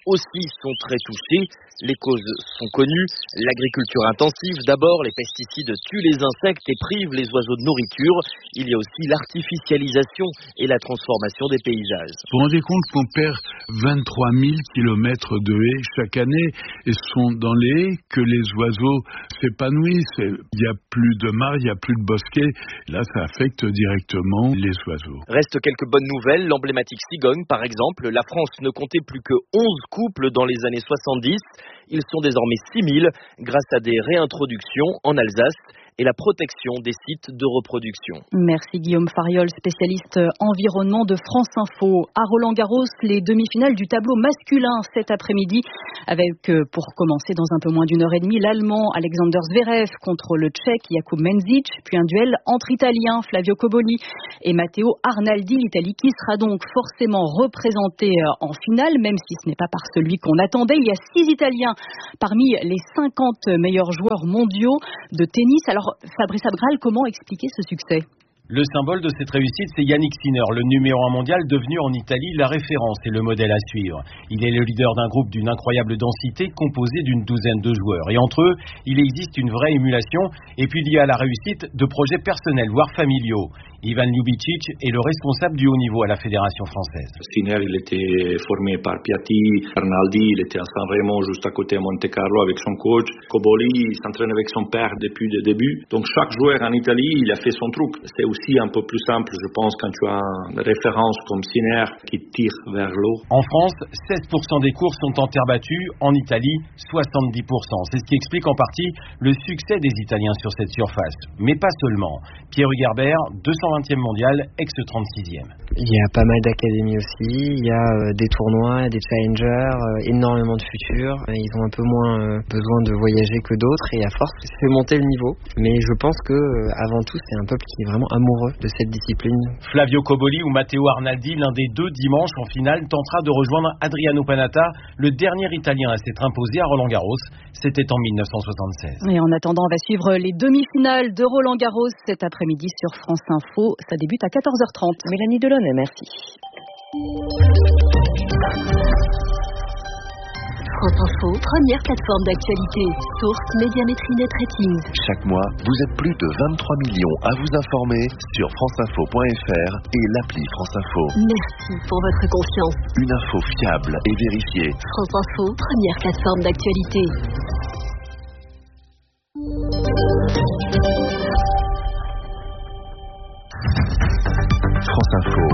Speaker 18: aussi sont très touchés. Les causes sont connues. L'agriculture intensive d'abord, les pesticides tuent les insectes et privent les oiseaux de nourriture. Il y a aussi l'artificialisation et la transformation des paysages.
Speaker 19: Vous vous rendez compte qu'on perd 23 000 kilomètres de haies chaque année et ce sont dans les haies que les oiseaux s'épanouissent. Il n'y a plus de mares, il n'y a plus de bosquets. Là, ça affecte directement les oiseaux.
Speaker 18: Reste quelques bonnes nouvelles. L'emblématique cigogne, par exemple. La France ne comptait plus que 11 couples dans les années 70. Ils sont désormais 6 000 grâce à des réintroductions en Alsace et la protection des sites de reproduction.
Speaker 16: Merci Guillaume Fariol, spécialiste environnement de France Info. À Roland-Garros, les demi-finales du tableau masculin cet après-midi, avec pour commencer dans un peu moins d'une heure et demie, l'Allemand Alexander Zverev contre le Tchèque Jakub Menzic, puis un duel entre Italiens Flavio Cobolli et Matteo Arnaldi. L'Italie qui sera donc forcément représentée en finale, même si ce n'est pas par celui qu'on attendait. Il y a 6 Italiens parmi les 50 meilleurs joueurs mondiaux de tennis. Alors Fabrice Abgral, comment expliquer ce succès ?
Speaker 20: Le symbole de cette réussite, c'est Yannick Sinner, le numéro 1 mondial devenu en Italie la référence et le modèle à suivre. Il est le leader d'un groupe d'une incroyable densité composé d'une douzaine de joueurs. Et entre eux, il existe une vraie émulation et puis il y a la réussite de projets personnels, voire familiaux. Ivan Ljubicic est le responsable du haut niveau à la Fédération française.
Speaker 21: Sinner, il était formé par Piatti, Arnaldi, il était à San Remo, juste à côté à Monte Carlo avec son coach. Cobolli, il s'entraîne avec son père depuis le début. Donc chaque joueur en Italie, il a fait son truc. C'est aussi un peu plus simple, je pense, quand tu as une référence comme Sinner qui tire vers l'eau.
Speaker 20: En France, 16% des courses sont en terre battue. En Italie, 70%. C'est ce qui explique en partie le succès des Italiens sur cette surface. Mais pas seulement. Pierre Hugerbert, 220e mondial, ex-36e.
Speaker 22: Il y a pas mal d'académies aussi. Il y a des tournois, des challengers, énormément de futurs. Ils ont un peu moins besoin de voyager que d'autres et à force, ça fait monter le niveau. Mais je pense que avant tout, c'est un peuple qui est vraiment amoureux de cette discipline.
Speaker 20: Flavio Cobolli ou Matteo Arnaldi, l'un des deux dimanche en finale, tentera de rejoindre Adriano Panatta, le dernier Italien à s'être imposé à Roland-Garros. C'était en 1976.
Speaker 16: Et en attendant, on va suivre les demi-finales de Roland-Garros cet après-midi sur France Info. Ça débute à 14h30. Mélanie Delaunay, merci.
Speaker 23: France Info, première plateforme d'actualité. Source Médiamétrie Net Ratings.
Speaker 1: Chaque mois, vous êtes plus de 23 millions à vous informer sur franceinfo.fr et l'appli France Info.
Speaker 23: Merci pour votre confiance.
Speaker 1: Une info fiable et vérifiée.
Speaker 23: France Info, première plateforme d'actualité.
Speaker 1: France Info,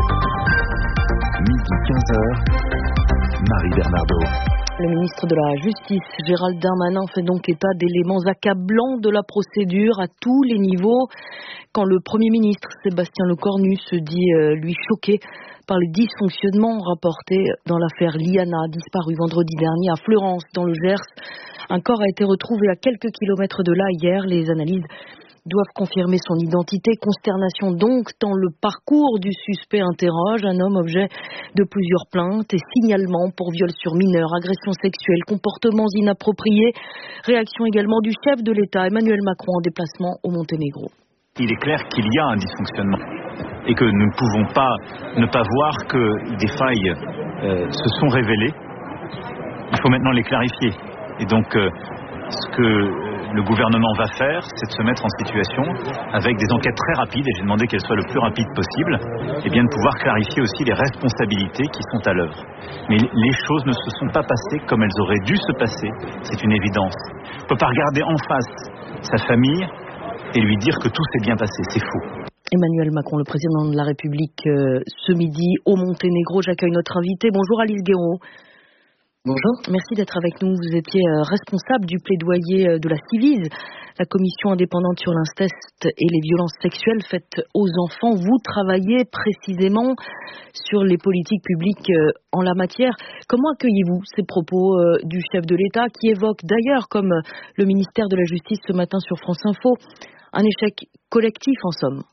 Speaker 1: midi 15h, Marie Bernardo.
Speaker 4: Le ministre de la Justice, Gérald Darmanin, fait donc état d'éléments accablants de la procédure à tous les niveaux. Quand le Premier ministre, Sébastien Lecornu, se dit, lui, choqué par les dysfonctionnements rapportés dans l'affaire Liana, disparue vendredi dernier à Fleurance, dans le Gers. Un corps a été retrouvé à quelques kilomètres de là hier. Les analyses doivent confirmer son identité. Consternation donc, tant le parcours du suspect interroge. Un homme objet de plusieurs plaintes et signalements pour viol sur mineurs, agressions sexuelles, comportements inappropriés. Réaction également du chef de l'État, Emmanuel Macron, en déplacement au Monténégro.
Speaker 24: Il est clair qu'il y a un dysfonctionnement et que nous ne pouvons pas ne pas voir que des failles se sont révélées. Il faut maintenant les clarifier. Et donc, ce que le gouvernement va faire, c'est de se mettre en situation, avec des enquêtes très rapides, et j'ai demandé qu'elles soient le plus rapides possible, et bien de pouvoir clarifier aussi les responsabilités qui sont à l'œuvre. Mais les choses ne se sont pas passées comme elles auraient dû se passer, c'est une évidence. On ne peut pas regarder en face sa famille et lui dire que tout s'est bien passé, c'est faux.
Speaker 4: Emmanuel Macron, le président de la République, ce midi au Monténégro. J'accueille notre invité. Bonjour Alice Guéraud.
Speaker 25: Bonjour.
Speaker 4: Merci d'être avec nous. Vous étiez responsable du plaidoyer de la Civise, la commission indépendante sur l'inceste et les violences sexuelles faites aux enfants. Vous travaillez précisément sur les politiques publiques en la matière. Comment accueillez-vous ces propos du chef de l'État qui évoque d'ailleurs, comme le ministère de la Justice ce matin sur France Info, un échec collectif en somme?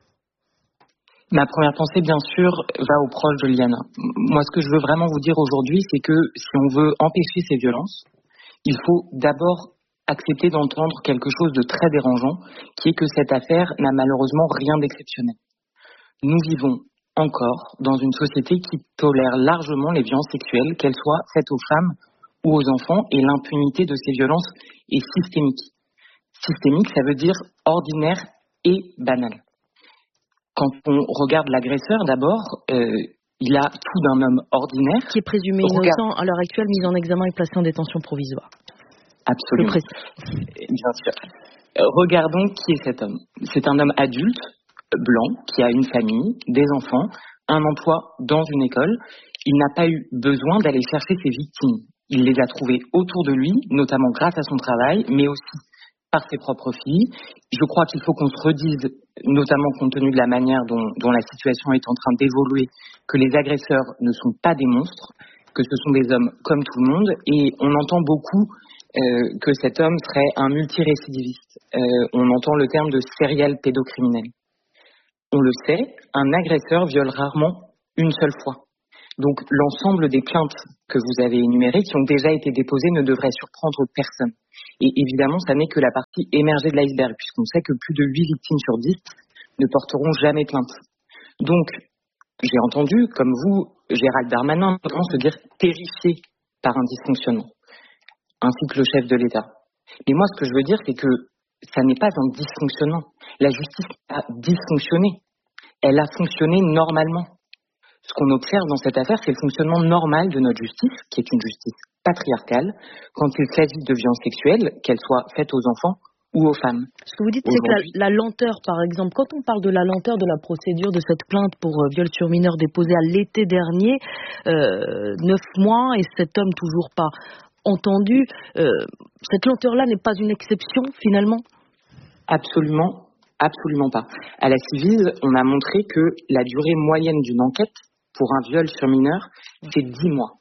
Speaker 25: Ma première pensée, bien sûr, va aux proches de Liana. Moi, ce que je veux vraiment vous dire aujourd'hui, c'est que si on veut empêcher ces violences, il faut d'abord accepter d'entendre quelque chose de très dérangeant, qui est que cette affaire n'a malheureusement rien d'exceptionnel. Nous vivons encore dans une société qui tolère largement les violences sexuelles, qu'elles soient faites aux femmes ou aux enfants, et l'impunité de ces violences est systémique. Systémique, ça veut dire ordinaire et banal. Quand on regarde l'agresseur, d'abord, il a tout d'un homme ordinaire.
Speaker 4: Qui est présumé innocent à l'heure actuelle, mis en examen et placé en détention provisoire.
Speaker 25: Absolument. Bien sûr. Regardons qui est cet homme. C'est un homme adulte, blanc, qui a une famille, des enfants, un emploi dans une école. Il n'a pas eu besoin d'aller chercher ses victimes. Il les a trouvées autour de lui, notamment grâce à son travail, mais aussi par ses propres filles. Je crois qu'il faut qu'on se redise, notamment compte tenu de la manière dont la situation est en train d'évoluer, que les agresseurs ne sont pas des monstres, que ce sont des hommes comme tout le monde, et on entend beaucoup que cet homme serait un multirécidiviste. On entend le terme de serial pédocriminel. On le sait, un agresseur viole rarement une seule fois. Donc l'ensemble des plaintes que vous avez énumérées, qui ont déjà été déposées, ne devrait surprendre personne. Et évidemment, ça n'est que la partie émergée de l'iceberg, puisqu'on sait que plus de 8 victimes sur 10 ne porteront jamais plainte. Donc, j'ai entendu, comme vous, Gérald Darmanin, se dire terrifié par un dysfonctionnement, ainsi que le chef de l'État. Mais moi, ce que je veux dire, c'est que ça n'est pas un dysfonctionnement. La justice a dysfonctionné. Elle a fonctionné normalement. Ce qu'on observe dans cette affaire, c'est le fonctionnement normal de notre justice, qui est une justice patriarcale, quand il s'agit de violences sexuelles, qu'elles soient faites aux enfants ou aux femmes.
Speaker 4: Ce que vous dites, c'est que la lenteur, par exemple, quand on parle de la lenteur de la procédure de cette plainte pour viol sur mineur déposée à l'été dernier, 9 mois, et cet homme toujours pas entendu, cette lenteur-là n'est pas une exception, finalement ?
Speaker 25: Absolument pas. À la Civise, on a montré que la durée moyenne d'une enquête pour un viol sur mineur, c'est 10 mois.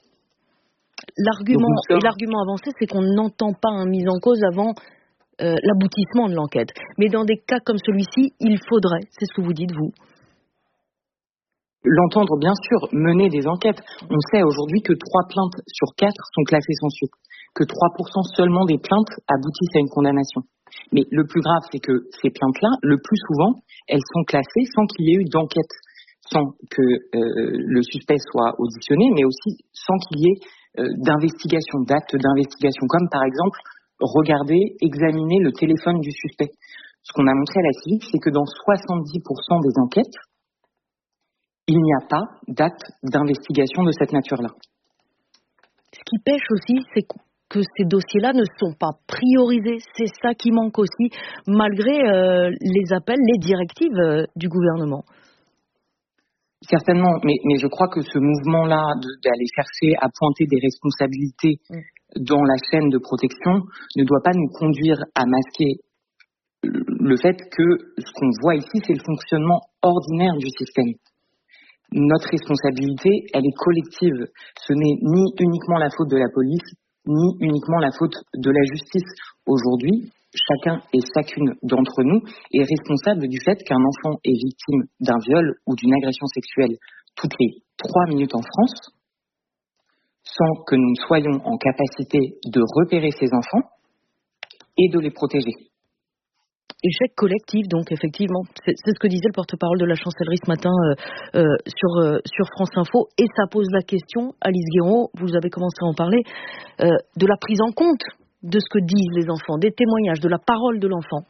Speaker 4: L'argument avancé, c'est qu'on n'entend pas un mis en cause avant l'aboutissement de l'enquête. Mais dans des cas comme celui-ci, il faudrait, c'est ce que vous dites, vous.
Speaker 25: L'entendre, bien sûr, mener des enquêtes. On sait aujourd'hui que 3 plaintes sur 4 sont classées sans suite, que 3% seulement des plaintes aboutissent à une condamnation. Mais le plus grave, c'est que ces plaintes-là, le plus souvent, elles sont classées sans qu'il y ait eu d'enquête, sans que le suspect soit auditionné, mais aussi sans qu'il y ait d'investigation, d'actes d'investigation, comme par exemple regarder, examiner le téléphone du suspect. Ce qu'on a montré à la CIVIC, c'est que dans 70% des enquêtes, il n'y a pas d'actes d'investigation de cette nature-là.
Speaker 4: Ce qui pêche aussi, c'est que ces dossiers-là ne sont pas priorisés. C'est ça qui manque aussi, malgré les appels, les directives du gouvernement.
Speaker 25: Certainement, mais je crois que ce mouvement-là d'aller chercher à pointer des responsabilités dans la chaîne de protection ne doit pas nous conduire à masquer le fait que ce qu'on voit ici, c'est le fonctionnement ordinaire du système. Notre responsabilité, elle est collective. Ce n'est ni uniquement la faute de la police, ni uniquement la faute de la justice. Aujourd'hui, chacun et chacune d'entre nous est responsable du fait qu'un enfant est victime d'un viol ou d'une agression sexuelle toutes les 3 minutes en France, sans que nous soyons en capacité de repérer ces enfants et de les protéger.
Speaker 4: Échec collectif, donc effectivement, c'est ce que disait le porte-parole de la chancellerie ce matin sur France Info, et ça pose la question, Alice Guéraud, vous avez commencé à en parler, de la prise en compte de ce que disent les enfants, des témoignages, de la parole de l'enfant.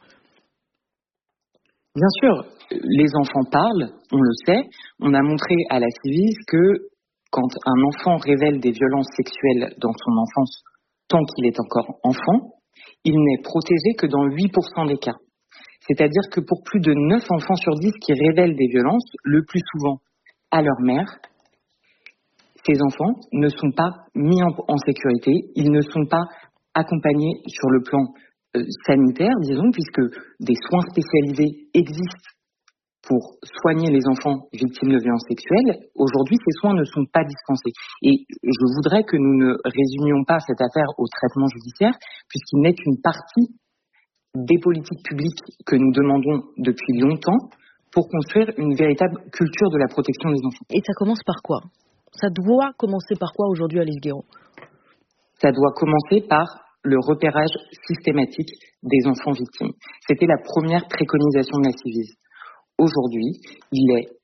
Speaker 25: Bien sûr, les enfants parlent, on le sait. On a montré à la Civise que quand un enfant révèle des violences sexuelles dans son enfance, tant qu'il est encore enfant, il n'est protégé que dans 8% des cas. C'est-à-dire que pour plus de 9 enfants sur 10 qui révèlent des violences, le plus souvent à leur mère, ces enfants ne sont pas mis en sécurité, ils ne sont pas accompagnés sur le plan sanitaire, disons, puisque des soins spécialisés existent pour soigner les enfants victimes de violences sexuelles. Aujourd'hui, ces soins ne sont pas dispensés. Et je voudrais que nous ne résumions pas cette affaire au traitement judiciaire, puisqu'il n'est qu'une partie des politiques publiques que nous demandons depuis longtemps pour construire une véritable culture de la protection des enfants.
Speaker 4: Et ça commence par quoi ? Ça doit commencer par quoi aujourd'hui, Alice Guéraud ?
Speaker 25: Ça doit commencer par le repérage systématique des enfants victimes. C'était la première préconisation de la Civise. Aujourd'hui, il est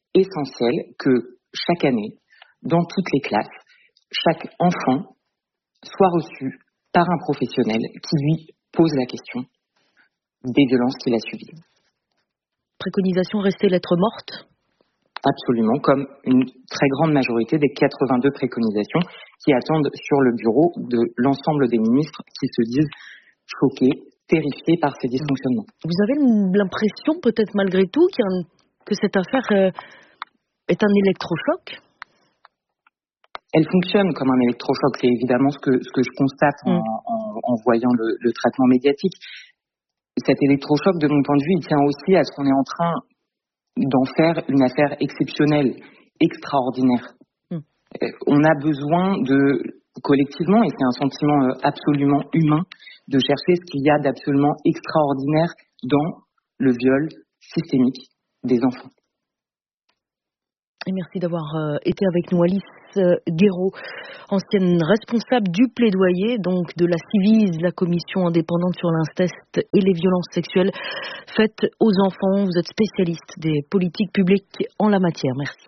Speaker 25: essentiel que chaque année, dans toutes les classes, chaque enfant soit reçu par un professionnel qui lui pose la question des violences qu'il a subies.
Speaker 4: Préconisation rester lettre morte ?
Speaker 25: Absolument, comme une très grande majorité des 82 préconisations qui attendent sur le bureau de l'ensemble des ministres qui se disent choqués, terrifiés par ces dysfonctionnements.
Speaker 4: Vous avez l'impression, peut-être malgré tout, que cette affaire est un électrochoc ?
Speaker 25: Elle fonctionne comme un électrochoc, c'est évidemment ce que je constate en voyant le traitement médiatique. Cet électrochoc, de mon point de vue, il tient aussi à ce qu'on est en train d'en faire une affaire exceptionnelle, extraordinaire. On a besoin collectivement, et c'est un sentiment absolument humain, de chercher ce qu'il y a d'absolument extraordinaire dans le viol systémique des enfants.
Speaker 4: Et merci d'avoir été avec nous, Alice Guéraud, ancienne responsable du plaidoyer donc de la Civise, la commission indépendante sur l'inceste et les violences sexuelles faites aux enfants. Vous êtes spécialiste des politiques publiques en la matière. Merci.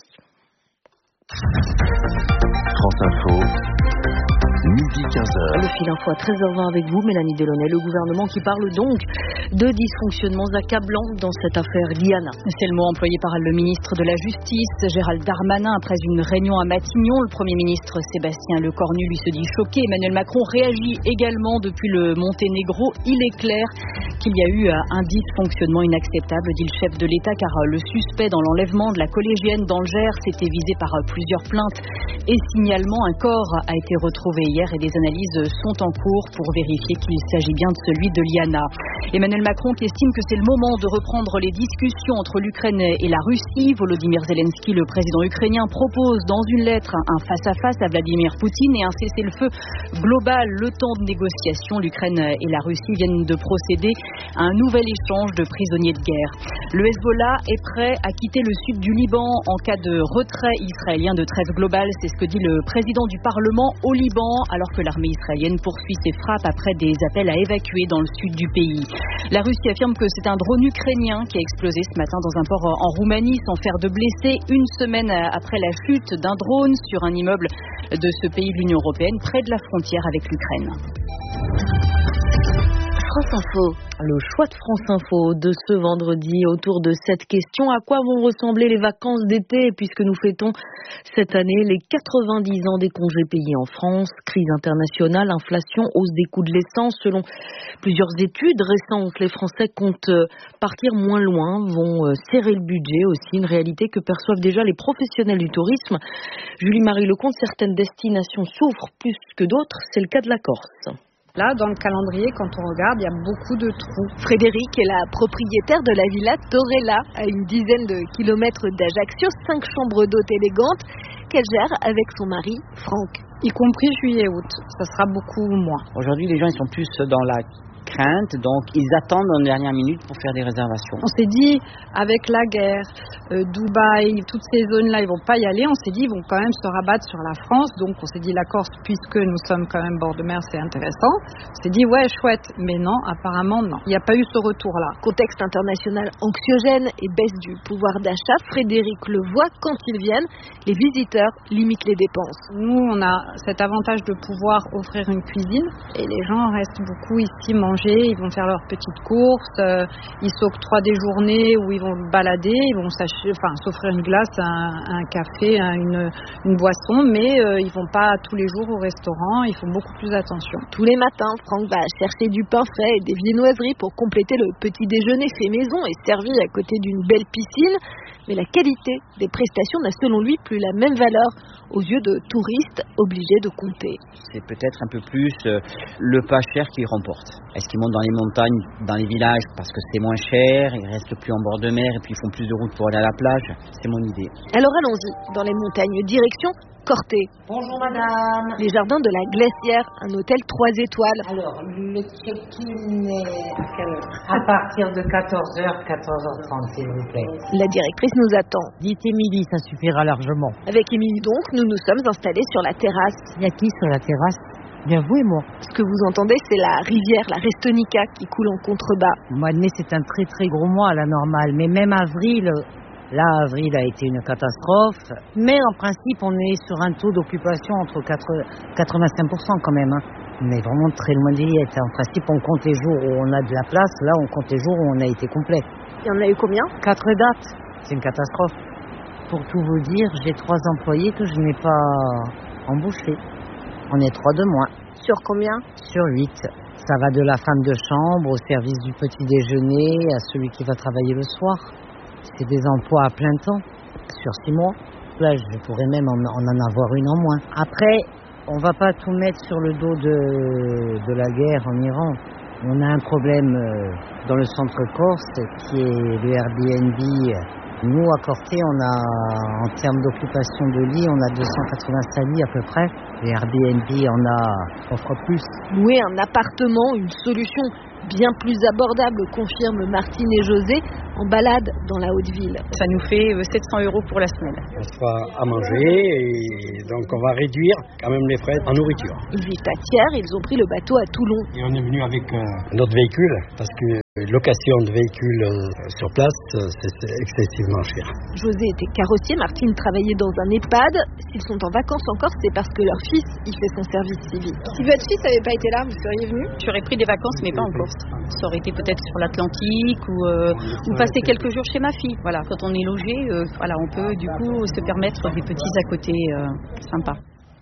Speaker 1: France Info. Midi 15h.
Speaker 4: Le fil info à 13h20 avec vous, Mélanie Delaunay, le gouvernement qui parle donc de dysfonctionnements accablants dans cette affaire Liana.
Speaker 16: C'est le mot employé par le ministre de la Justice, Gérald Darmanin, après une réunion à Matignon. Le Premier ministre Sébastien Lecornu lui se dit choqué. Emmanuel Macron réagit également depuis le Monténégro. Il est clair qu'il y a eu un dysfonctionnement inacceptable, dit le chef de l'État, car le suspect dans l'enlèvement de la collégienne dans le Gers était visé par plusieurs plaintes et signalements. Un corps a été retrouvé hier et des analyses sont en cours pour vérifier qu'il s'agit bien de celui de Liana. Emmanuel Macron qui estime que c'est le moment de reprendre les discussions entre l'Ukraine et la Russie. Volodymyr Zelensky, le président ukrainien, propose dans une lettre un face-à-face à Vladimir Poutine et un cessez-le-feu global. Le temps de négociation, l'Ukraine et la Russie viennent de procéder à un nouvel échange de prisonniers de guerre. Le Hezbollah est prêt à quitter le sud du Liban en cas de retrait israélien de trêve globale. C'est ce que dit le président du Parlement au Liban, alors que l'armée israélienne poursuit ses frappes après des appels à évacuer dans le sud du pays. La Russie affirme que c'est un drone ukrainien qui a explosé ce matin dans un port en Roumanie sans faire de blessés, une semaine après la chute d'un drone sur un immeuble de ce pays de l'Union européenne près de la frontière avec l'Ukraine.
Speaker 4: France Info. Le choix de France Info de ce vendredi autour de cette question: à quoi vont ressembler les vacances d'été, puisque nous fêtons cette année les 90 ans des congés payés en France. Crise internationale, inflation, hausse des coûts de l'essence. Selon plusieurs études récentes, les Français comptent partir moins loin, vont serrer le budget aussi, une réalité que perçoivent déjà les professionnels du tourisme. Julie-Marie Lecomte, certaines destinations souffrent plus que d'autres, c'est le cas de la Corse.
Speaker 6: Là, dans le calendrier, quand on regarde, il y a beaucoup de trous.
Speaker 7: Frédéric est la propriétaire de la villa Torella, à une dizaine de kilomètres d'Ajaccio, 5 chambres d'hôtes élégantes qu'elle gère avec son mari, Franck.
Speaker 6: Y compris juillet-août, ça sera beaucoup moins.
Speaker 8: Aujourd'hui, les gens ils sont plus dans la crainte, donc ils attendent en dernière minute pour faire des réservations.
Speaker 6: On s'est dit, avec la guerre, Dubaï, toutes ces zones-là, ils vont pas y aller. On s'est dit, ils vont quand même se rabattre sur la France. Donc on s'est dit, la Corse, puisque nous sommes quand même bord de mer, c'est intéressant. On s'est dit, ouais, chouette. Mais non, apparemment, non. Il n'y a pas eu ce retour-là.
Speaker 7: Contexte international anxiogène et baisse du pouvoir d'achat. Frédéric le voit, quand ils viennent, les visiteurs limitent les dépenses.
Speaker 6: Nous, on a cet avantage de pouvoir offrir une cuisine. Et les gens restent beaucoup ici manger. Ils vont faire leurs petites courses, ils s'octroient des journées où ils vont balader, ils vont s'offrir une glace, un café, une boisson, mais ils vont pas tous les jours au restaurant, ils font beaucoup plus attention.
Speaker 7: Tous les matins, Franck va chercher du pain frais et des viennoiseries pour compléter le petit déjeuner fait maison et servi à côté d'une belle piscine. Mais la qualité des prestations n'a selon lui plus la même valeur aux yeux de touristes obligés de compter.
Speaker 8: C'est peut-être un peu plus le pas cher qui remporte. Est-ce qu'ils montent dans les montagnes, dans les villages parce que c'est moins cher, ils restent plus en bord de mer et puis ils font plus de route pour aller à la plage? C'est mon idée.
Speaker 7: Alors allons-y, dans les montagnes, direction Corté.
Speaker 10: Bonjour madame.
Speaker 7: Les jardins de la Glacière, un hôtel 3 étoiles.
Speaker 10: Alors, le check-in est à partir de 14h, 14h30 s'il vous plaît.
Speaker 7: La directrice nous attend.
Speaker 10: Dites Émilie, ça suffira largement.
Speaker 7: Avec Émilie donc, nous nous sommes installés sur la terrasse.
Speaker 10: Il y a qui sur la terrasse? Bien vous et moi.
Speaker 7: Ce que vous entendez, c'est la rivière, la Restonica, qui coule en contrebas.
Speaker 10: Le mois de mai, c'est un très très gros mois à la normale, mais même avril,
Speaker 3: Là, avril a été une catastrophe, mais en principe, on est sur un taux d'occupation entre 85% quand même. Mais vraiment très loin des liettes. En principe, on compte les jours où on a de la place, là, on compte les jours où on a été complet.
Speaker 7: Il y en a eu combien?
Speaker 3: 4 dates, c'est une catastrophe. Pour tout vous dire, j'ai 3 employés que je n'ai pas embauchés. On est 3 de moins.
Speaker 7: Sur combien?
Speaker 3: Sur 8. Ça va de la femme de chambre au service du petit déjeuner à celui qui va travailler le soir. C'est des emplois à plein temps, sur 6 mois. Là, je pourrais même en avoir une en moins. Après, on va pas tout mettre sur le dos de la guerre en Iran. On a un problème dans le centre corse qui est le Airbnb. Nous, à Corté, on a, en termes d'occupation de lits, on a 285 lits à peu près. Le Airbnb en a 3 fois plus.
Speaker 7: Louer un appartement, une solution bien plus abordable, confirment Martine et José, en balade dans la Haute-Ville.
Speaker 9: Ça nous fait 700 € pour la semaine.
Speaker 11: On se fera à manger et donc on va réduire quand même les frais en nourriture.
Speaker 7: Ils vivent à Thiers, ils ont pris le bateau à Toulon.
Speaker 11: Et on est venu avec notre véhicule parce que location de véhicules sur place, c'est excessivement cher.
Speaker 7: José était carrossier, Martine travaillait dans un EHPAD. S'ils sont en vacances encore, c'est parce que leur fils y fait son service civique. Si votre fils n'avait pas été là, vous seriez venu?
Speaker 9: J'aurais pris des vacances, mais pas en Corse. Ça aurait été peut-être sur l'Atlantique ou passer quelques jours chez ma fille. Voilà, quand on est logé, on peut du coup se permettre des petits à côté sympas.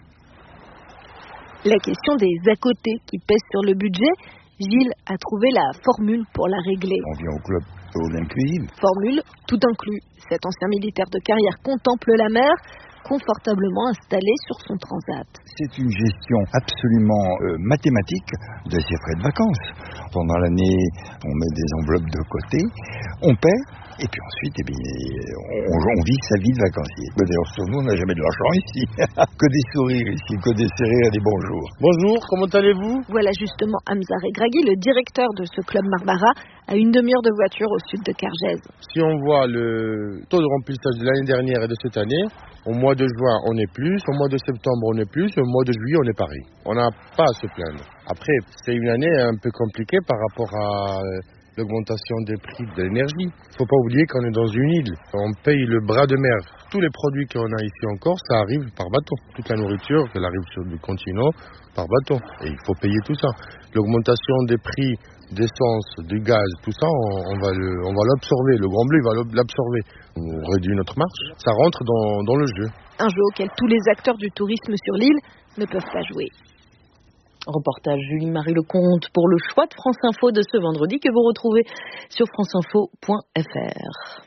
Speaker 7: La question des à côté qui pèsent sur le budget, Gilles a trouvé la formule pour la régler.
Speaker 12: On vient au club all inclusive.
Speaker 7: Formule tout inclus. Cet ancien militaire de carrière contemple la mer, confortablement installé sur son transat.
Speaker 12: C'est une gestion absolument mathématique de ses frais de vacances. Pendant l'année, on met des enveloppes de côté, on paie, et puis ensuite, on vit sa vie de vacancier. D'ailleurs, sur nous, on n'a jamais de l'argent ici. Que des sourires ici, que des serrés et des bonjours.
Speaker 14: Bonjour, comment allez-vous?
Speaker 7: Voilà justement Hamza Regragui, le directeur de ce club Marbara, à une demi-heure de voiture au sud de Cargèse.
Speaker 14: Si on voit le taux de remplissage de l'année dernière et de cette année, au mois de juin, on est plus, au mois de septembre, on est plus, au mois de juillet, on est pareil. On n'a pas à se plaindre. Après, c'est une année un peu compliquée par rapport à l'augmentation des prix de l'énergie. Il ne faut pas oublier qu'on est dans une île. On paye le bras de mer. Tous les produits qu'on a ici en Corse, ça arrive par bateau. Toute la nourriture, elle arrive sur le continent par bateau. Et il faut payer tout ça. L'augmentation des prix d'essence, du gaz, tout ça, on va l'absorber. Le Grand Bleu va l'absorber. On réduit notre marge. Ça rentre dans le jeu.
Speaker 7: Un jeu auquel tous les acteurs du tourisme sur l'île ne peuvent pas jouer.
Speaker 4: Reportage Julie-Marie Lecomte pour le choix de France Info de ce vendredi que vous retrouvez sur franceinfo.fr.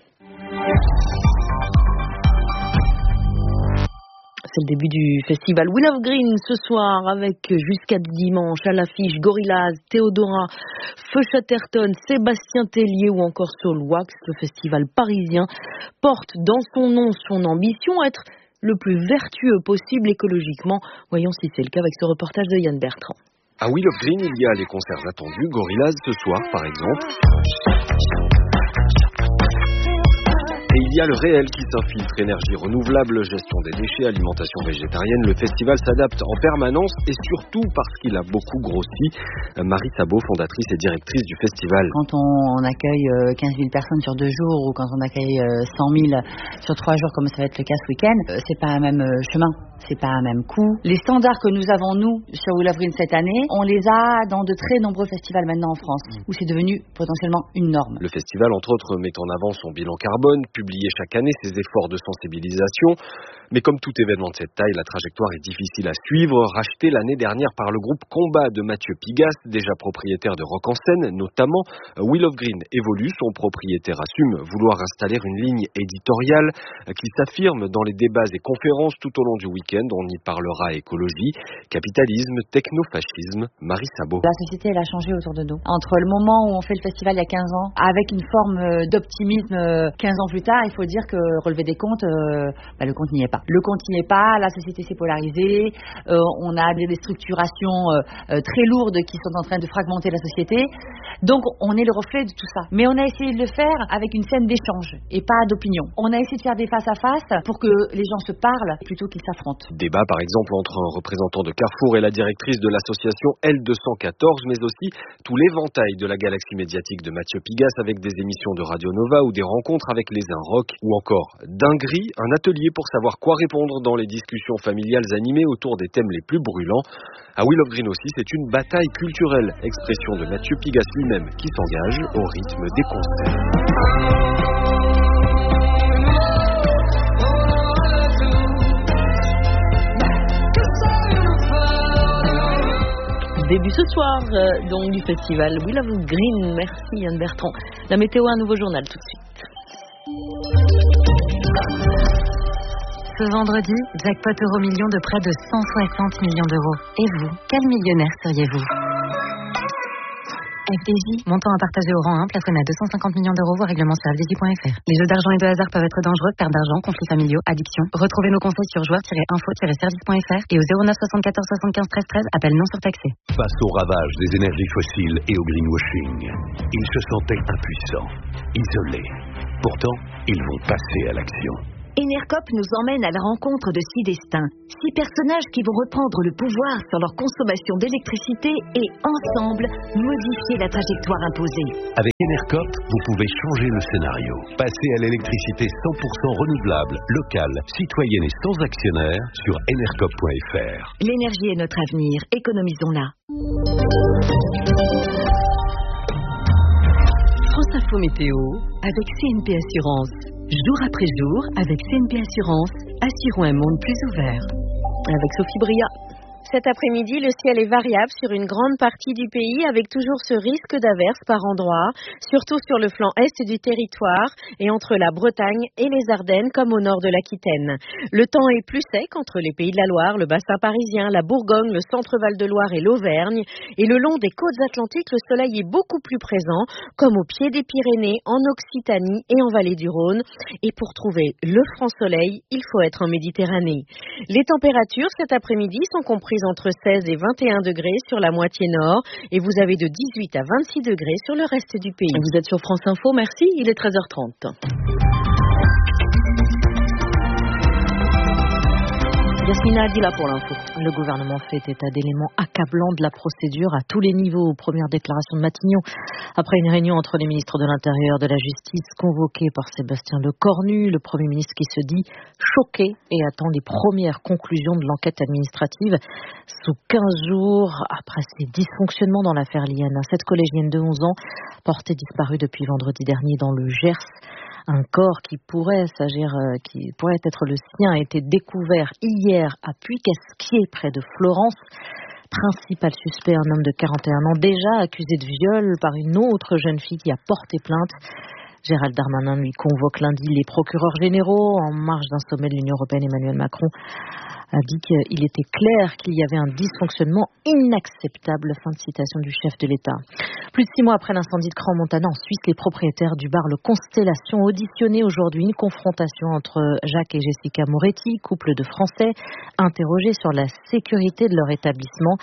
Speaker 4: C'est le début du festival Wheel of Green ce soir avec jusqu'à dimanche à l'affiche Gorillaz, Théodora, Feu Chatterton, Sébastien Tellier ou encore Soul Wax. Le festival parisien porte dans son nom son ambition, être le plus vertueux possible écologiquement. Voyons si c'est le cas avec ce reportage de Yann Bertrand.
Speaker 26: À Wheel of Green, il y a les concerts attendus, Gorillaz ce soir par exemple. Et il y a le réel qui s'infiltre, énergie renouvelable, gestion des déchets, alimentation végétarienne. Le festival s'adapte en permanence et surtout parce qu'il a beaucoup grossi. Marie Sabot, fondatrice et directrice du festival.
Speaker 27: Quand on accueille 15 000 personnes sur 2 jours ou quand on accueille 100 000 sur 3 jours comme ça va être le cas ce week-end, c'est pas un même chemin. C'est pas un même coût. Les standards que nous avons, nous, sur Wheel of Green cette année, on les a dans de très nombreux festivals maintenant en France, où c'est devenu potentiellement une norme.
Speaker 26: Le festival, entre autres, met en avant son bilan carbone, publié chaque année ses efforts de sensibilisation. Mais comme tout événement de cette taille, la trajectoire est difficile à suivre. Racheté l'année dernière par le groupe Combat de Mathieu Pigasse, déjà propriétaire de Rock en Scène, notamment, Wheel of Green évolue. Son propriétaire assume vouloir installer une ligne éditoriale qui s'affirme dans les débats et conférences tout au long du week-end. On y parlera écologie, capitalisme, technofascisme. Marie Sabot.
Speaker 27: La société, elle a changé autour de nous. Entre le moment où on fait le festival il y a 15 ans, avec une forme d'optimisme 15 ans plus tard, il faut dire que relever des comptes, le compte n'y est pas. Le compte n'y est pas, la société s'est polarisée, on a des structurations très lourdes qui sont en train de fragmenter la société. Donc on est le reflet de tout ça. Mais on a essayé de le faire avec une scène d'échange et pas d'opinion. On a essayé de faire des face-à-face pour que les gens se parlent plutôt qu'ils s'affrontent.
Speaker 26: Débat par exemple entre un représentant de Carrefour et la directrice de l'association L214, mais aussi tout l'éventail de la galaxie médiatique de Mathieu Pigasse avec des émissions de Radio Nova ou des rencontres avec les uns rock choc ou encore dinguerie, un atelier pour savoir quoi répondre dans les discussions familiales animées autour des thèmes les plus brûlants. À Wheel of Green aussi, c'est une bataille culturelle, expression de Mathieu Pigasse lui-même qui s'engage au rythme des concerts.
Speaker 4: Début ce soir donc du festival Wheel of Green. Merci Yann Bertrand. La météo, un nouveau journal tout de suite.
Speaker 2: Ce vendredi, jackpot euro-million de près de 160 millions d'euros. Et vous, quel millionnaire seriez-vous? FDJ, montant à partager au rang 1, plafonné à 250 millions d'euros, voire règlement sur fdj.fr. Les jeux d'argent et de hasard peuvent être dangereux, perte d'argent, conflits familiaux, addiction. Retrouvez nos conseils sur joueurs-info-service.fr et au 09 74 75 13 13, appel non surtaxé.
Speaker 1: Face au ravage des énergies fossiles et au greenwashing, ils se sentaient impuissants, isolés. Pourtant, ils vont passer à l'action.
Speaker 23: Enercop nous emmène à la rencontre de 6 destins. 6 personnages qui vont reprendre le pouvoir sur leur consommation d'électricité et, ensemble, modifier la trajectoire imposée.
Speaker 1: Avec Enercop, vous pouvez changer le scénario. Passer à l'électricité 100% renouvelable, locale, citoyenne et sans actionnaire sur enercop.fr.
Speaker 23: L'énergie est notre avenir, économisons-la.
Speaker 4: France Info Météo avec CNP Assurance. Jour après jour, avec CNP Assurance, assurons un monde plus ouvert. Avec Sophie Bria.
Speaker 7: Cet après-midi, le ciel est variable sur une grande partie du pays avec toujours ce risque d'averses par endroits, surtout sur le flanc est du territoire et entre la Bretagne et les Ardennes comme au nord de l'Aquitaine. Le temps est plus sec entre les Pays de la Loire, le bassin parisien, la Bourgogne, le centre Val-de-Loire et l'Auvergne. Et le long des côtes atlantiques, le soleil est beaucoup plus présent, comme au pied des Pyrénées, en Occitanie et en vallée du Rhône. Et pour trouver le franc soleil, il faut être en Méditerranée. Les températures cet après-midi sont comprises entre 16 et 21 degrés sur la moitié nord et vous avez de 18 à 26 degrés sur le reste du pays.
Speaker 4: Vous êtes sur France Info, merci, il est 13h30. Yasmina Adila pour l'info. Le gouvernement fait état d'éléments accablants de la procédure à tous les niveaux. Première déclaration de Matignon après une réunion entre les ministres de l'Intérieur et de la Justice convoquée par Sébastien Lecornu, le Premier ministre qui se dit choqué et attend les premières conclusions de l'enquête administrative sous 15 jours après ces dysfonctionnements dans l'affaire Liana. Cette collégienne de 11 ans portée disparue depuis vendredi dernier dans le Gers. Un corps qui pourrait être le sien a été découvert hier à Puy-Casquier, près de Florence. Principal suspect, un homme de 41 ans, déjà accusé de viol par une autre jeune fille qui a porté plainte. Gérald Darmanin lui convoque lundi les procureurs généraux en marge d'un sommet de l'Union européenne. Emmanuel Macron a dit qu'il était clair qu'il y avait un dysfonctionnement inacceptable. Fin de citation du chef de l'État. Plus de 6 mois après l'incendie de Crans-Montana en Suisse, les propriétaires du bar Le Constellation auditionnaient aujourd'hui une confrontation entre Jacques et Jessica Moretti, couple de Français, interrogés sur la sécurité de leur établissement.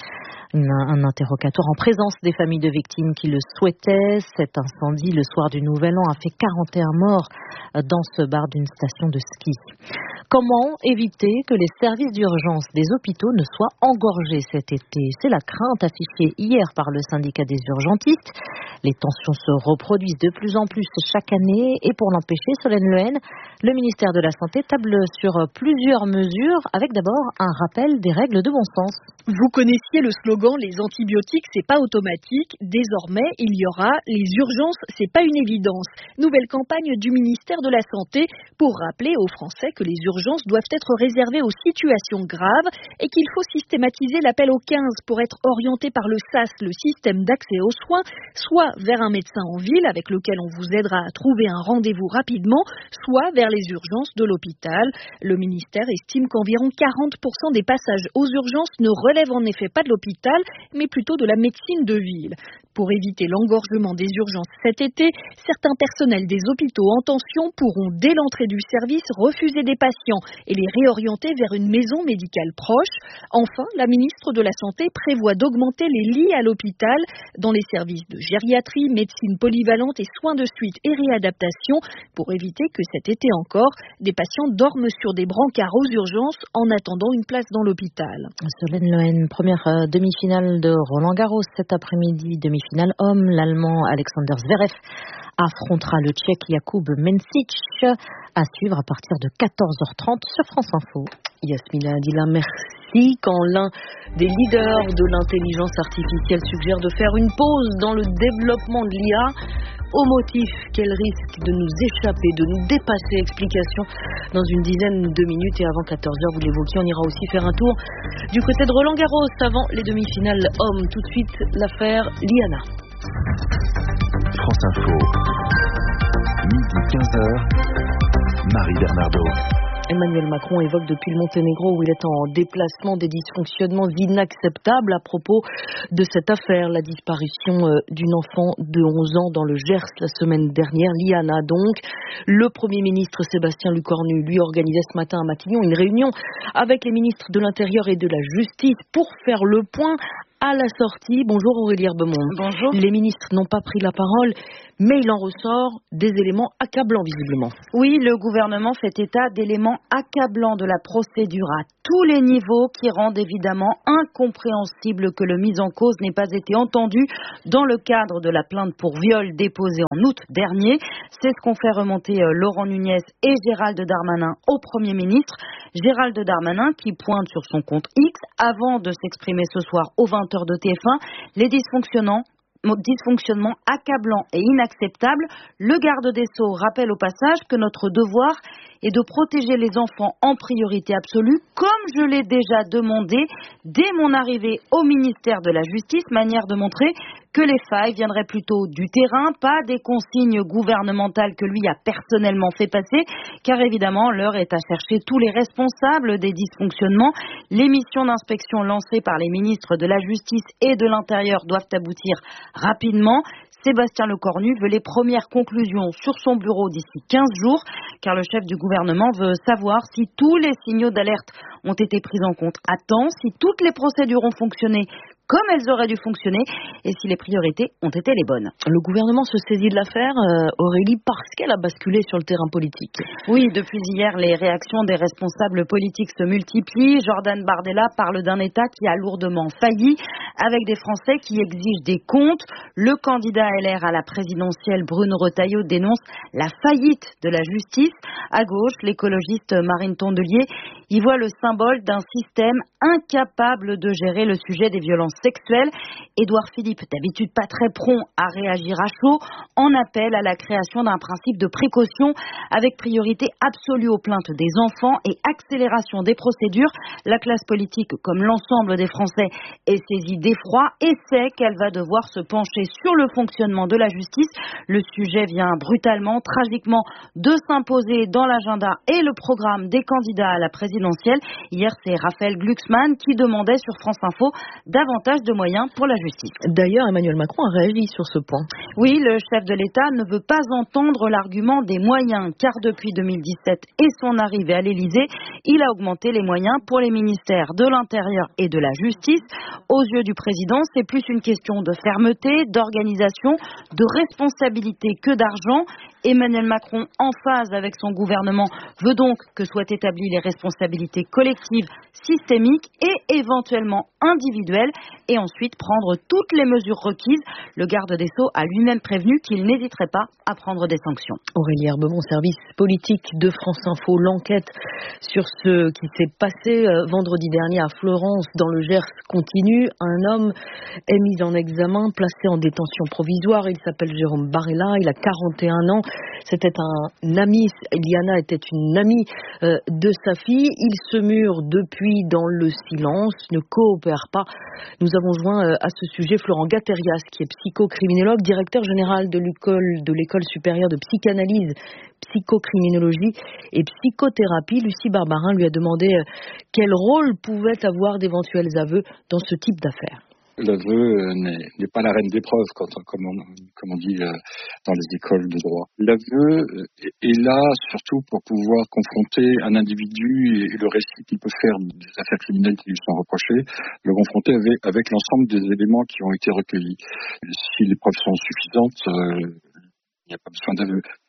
Speaker 4: Un interrogatoire en présence des familles de victimes qui le souhaitaient. Cet incendie, le soir du Nouvel An, a fait 41 morts dans ce bar d'une station de ski. Comment éviter que les services d'urgence des hôpitaux ne soient engorgés cet été? C'est la crainte affichée hier par le syndicat des urgentistes. Les tensions se reproduisent de plus en plus chaque année et pour l'empêcher, Solène Lehen, le ministère de la Santé table sur plusieurs mesures avec d'abord un rappel des règles de bon sens.
Speaker 5: Vous connaissiez le slogan « Les antibiotiques, c'est pas automatique ». Désormais, il y aura « Les urgences, c'est pas une évidence ». Nouvelle campagne du ministère de la Santé pour rappeler aux Français que les urgences doivent être réservées aux situations graves et qu'il faut systématiser l'appel au 15 pour être orienté par le SAS, le système d'accès aux soins, soit vers un médecin en ville avec lequel on vous aidera à trouver un rendez-vous rapidement, soit vers les urgences de l'hôpital. Le ministère estime qu'environ 40% des passages aux urgences ne relèvent en effet pas de l'hôpital, mais plutôt de la médecine de ville. Pour éviter l'engorgement des urgences cet été, certains personnels des hôpitaux en tension pourront, dès l'entrée du service, refuser des patients et les réorienter vers une maison médicale proche. Enfin, la ministre de la Santé prévoit d'augmenter les lits à l'hôpital dans les services de gériatrie, médecine polyvalente et soins de suite et réadaptation pour éviter que cet été encore, des patients dorment sur des brancards aux urgences en attendant une place dans l'hôpital.
Speaker 4: Solène Lehen, première demi-finale de Roland Garros cet après-midi, demi-finale homme, l'Allemand Alexander Zverev affrontera le Tchèque Jakub Mencic, à suivre à partir de 14h30 sur France Info. Yasmina Adila, merci. Quand l'un des leaders de l'intelligence artificielle suggère de faire une pause dans le développement de l'IA, au motif qu'elle risque de nous échapper, de nous dépasser. Explication dans une dizaine de minutes. Et avant 14h, vous l'évoquiez, on ira aussi faire un tour du côté de Roland Garros avant les demi-finales hommes. Tout de suite, l'affaire Liana.
Speaker 1: France Info, midi 15h, Marie Bernardo.
Speaker 4: Emmanuel Macron évoque depuis le Monténégro où il est en déplacement des dysfonctionnements inacceptables à propos de cette affaire, la disparition d'une enfant de 11 ans dans le Gers la semaine dernière, Liana donc. Le Premier ministre Sébastien Lecornu lui organisait ce matin à Matignon une réunion avec les ministres de l'Intérieur et de la Justice pour faire le point à la sortie. Bonjour Aurélie Herbemont.
Speaker 27: Bonjour.
Speaker 4: Les ministres n'ont pas pris la parole, mais il en ressort des éléments accablants visiblement.
Speaker 27: Oui, le gouvernement fait état d'éléments accablants de la procédure à tous les niveaux qui rendent évidemment incompréhensible que le mis en cause n'ait pas été entendu dans le cadre de la plainte pour viol déposée en août dernier. C'est ce qu'ont fait remonter Laurent Nunez et Gérald Darmanin au Premier ministre. Gérald Darmanin qui pointe sur son compte X, avant de s'exprimer ce soir aux 20h de TF1, les dysfonctionnements accablants et inacceptables. Le garde des Sceaux rappelle au passage que notre devoir est de protéger les enfants en priorité absolue, comme je l'ai déjà demandé dès mon arrivée au ministère de la Justice, manière de montrer que les failles viendraient plutôt du terrain, pas des consignes gouvernementales que lui a personnellement fait passer, car évidemment l'heure est à chercher tous les responsables des dysfonctionnements. Les missions d'inspection lancées par les ministres de la Justice et de l'Intérieur doivent aboutir rapidement. Sébastien Lecornu veut les premières conclusions sur son bureau d'ici 15 jours, car le chef du gouvernement veut savoir si tous les signaux d'alerte ont été pris en compte à temps, si toutes les procédures ont fonctionné comme elles auraient dû fonctionner et si les priorités ont été les bonnes.
Speaker 4: Le gouvernement se saisit de l'affaire, Aurélie, parce qu'elle a basculé sur le terrain politique.
Speaker 27: Oui, depuis hier, les réactions des responsables politiques se multiplient. Jordan Bardella parle d'un État qui a lourdement failli, avec des Français qui exigent des comptes. Le candidat LR à la présidentielle, Bruno Retailleau, dénonce la faillite de la justice. À gauche, l'écologiste Marine Tondelier y voit le symbole d'un système incapable de gérer le sujet des violences sexuelle. Édouard Philippe, d'habitude pas très prompt à réagir à chaud, en appelle à la création d'un principe de précaution avec priorité absolue aux plaintes des enfants et accélération des procédures. La classe politique, comme l'ensemble des Français, est saisie d'effroi et sait qu'elle va devoir se pencher sur le fonctionnement de la justice. Le sujet vient brutalement, tragiquement, de s'imposer dans l'agenda et le programme des candidats à la présidentielle. Hier, c'est Raphaël Glucksmann qui demandait sur France Info davantage de moyens pour la justice.
Speaker 4: D'ailleurs, Emmanuel Macron a réagi sur ce point.
Speaker 27: Oui, le chef de l'État ne veut pas entendre l'argument des moyens, car depuis 2017 et son arrivée à l'Élysée, il a augmenté les moyens pour les ministères de l'Intérieur et de la Justice. Aux yeux du président, c'est plus une question de fermeté, d'organisation, de responsabilité que d'argent. Emmanuel Macron, en phase avec son gouvernement, veut donc que soient établies les responsabilités collectives, systémiques et éventuellement individuelles, et ensuite prendre toutes les mesures requises. Le garde des Sceaux a lui-même prévenu qu'il n'hésiterait pas à prendre des sanctions.
Speaker 4: Aurélie Herbemont, service politique de France Info, l'enquête sur ce qui s'est passé vendredi dernier à Florence, dans le Gers, continue. Un homme est mis en examen, placé en détention provisoire. Il s'appelle Jérôme Barella, il a 41 ans. C'était un ami, Liana était une amie de sa fille. Il se mure depuis dans le silence, ne coopère pas. Nous avons joint à ce sujet Florent Gatterias, qui est psychocriminologue, directeur général de l'école supérieure de psychanalyse, psychocriminologie et psychothérapie. Lucie Barbarin lui a demandé quel rôle pouvaient avoir d'éventuels aveux dans ce type d'affaires.
Speaker 13: L'aveu n'est pas la reine des preuves, comme on dit dans les écoles de droit. L'aveu est là surtout pour pouvoir confronter un individu et le récit qu'il peut faire des affaires criminelles qui lui sont reprochées, le confronter avec l'ensemble des éléments qui ont été recueillis. Si les preuves sont suffisantes, il n'y a pas besoin d'aveu.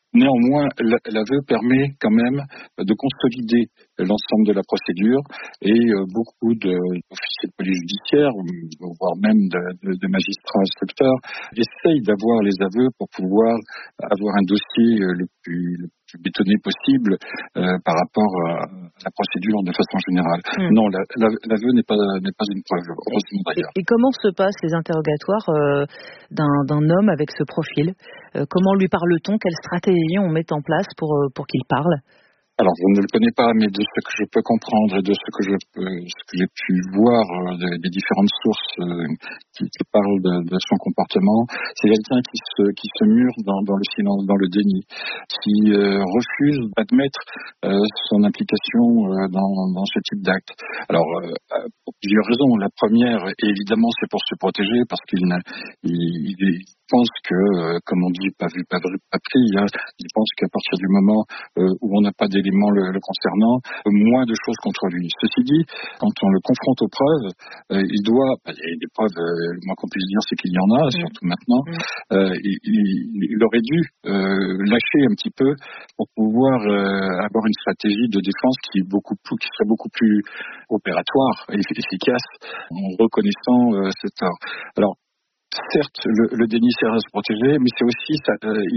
Speaker 13: Néanmoins, l'aveu permet quand même de consolider l'ensemble de la procédure et beaucoup d'officiers de police judiciaire, voire même de magistrats instructeurs, essayent d'avoir les aveux pour pouvoir avoir un dossier le plus bétonné possible par rapport à la procédure de façon générale. Non, l'aveu n'est pas une preuve, heureusement d'ailleurs.
Speaker 4: Et comment se passent les interrogatoires d'un homme avec ce profil? Comment lui parle-t-on? Quelle stratégie on met en place pour qu'il parle?
Speaker 13: Alors, je ne le connais pas, mais de ce que je peux comprendre et de ce que j'ai pu voir des différentes sources qui parlent de son comportement, c'est quelqu'un qui se mure dans le silence, dans le déni, qui refuse d'admettre son implication dans ce type d'acte. Alors, pour plusieurs raisons. La première, évidemment, c'est pour se protéger, parce qu'il pense que, comme on dit, pas vu, pas pris, hein, il pense qu'à partir du moment où on n'a pas d'éléments le concernant, moins de choses contre lui. Ceci dit, quand on le confronte aux preuves, il y a des preuves, le moins qu'on puisse dire, c'est qu'il y en a, surtout maintenant, il aurait dû lâcher un petit peu pour pouvoir avoir une stratégie de défense qui serait beaucoup plus opératoire et efficace en reconnaissant ce tort. Alors, certes, le déni sert à se protéger, mais c'est aussi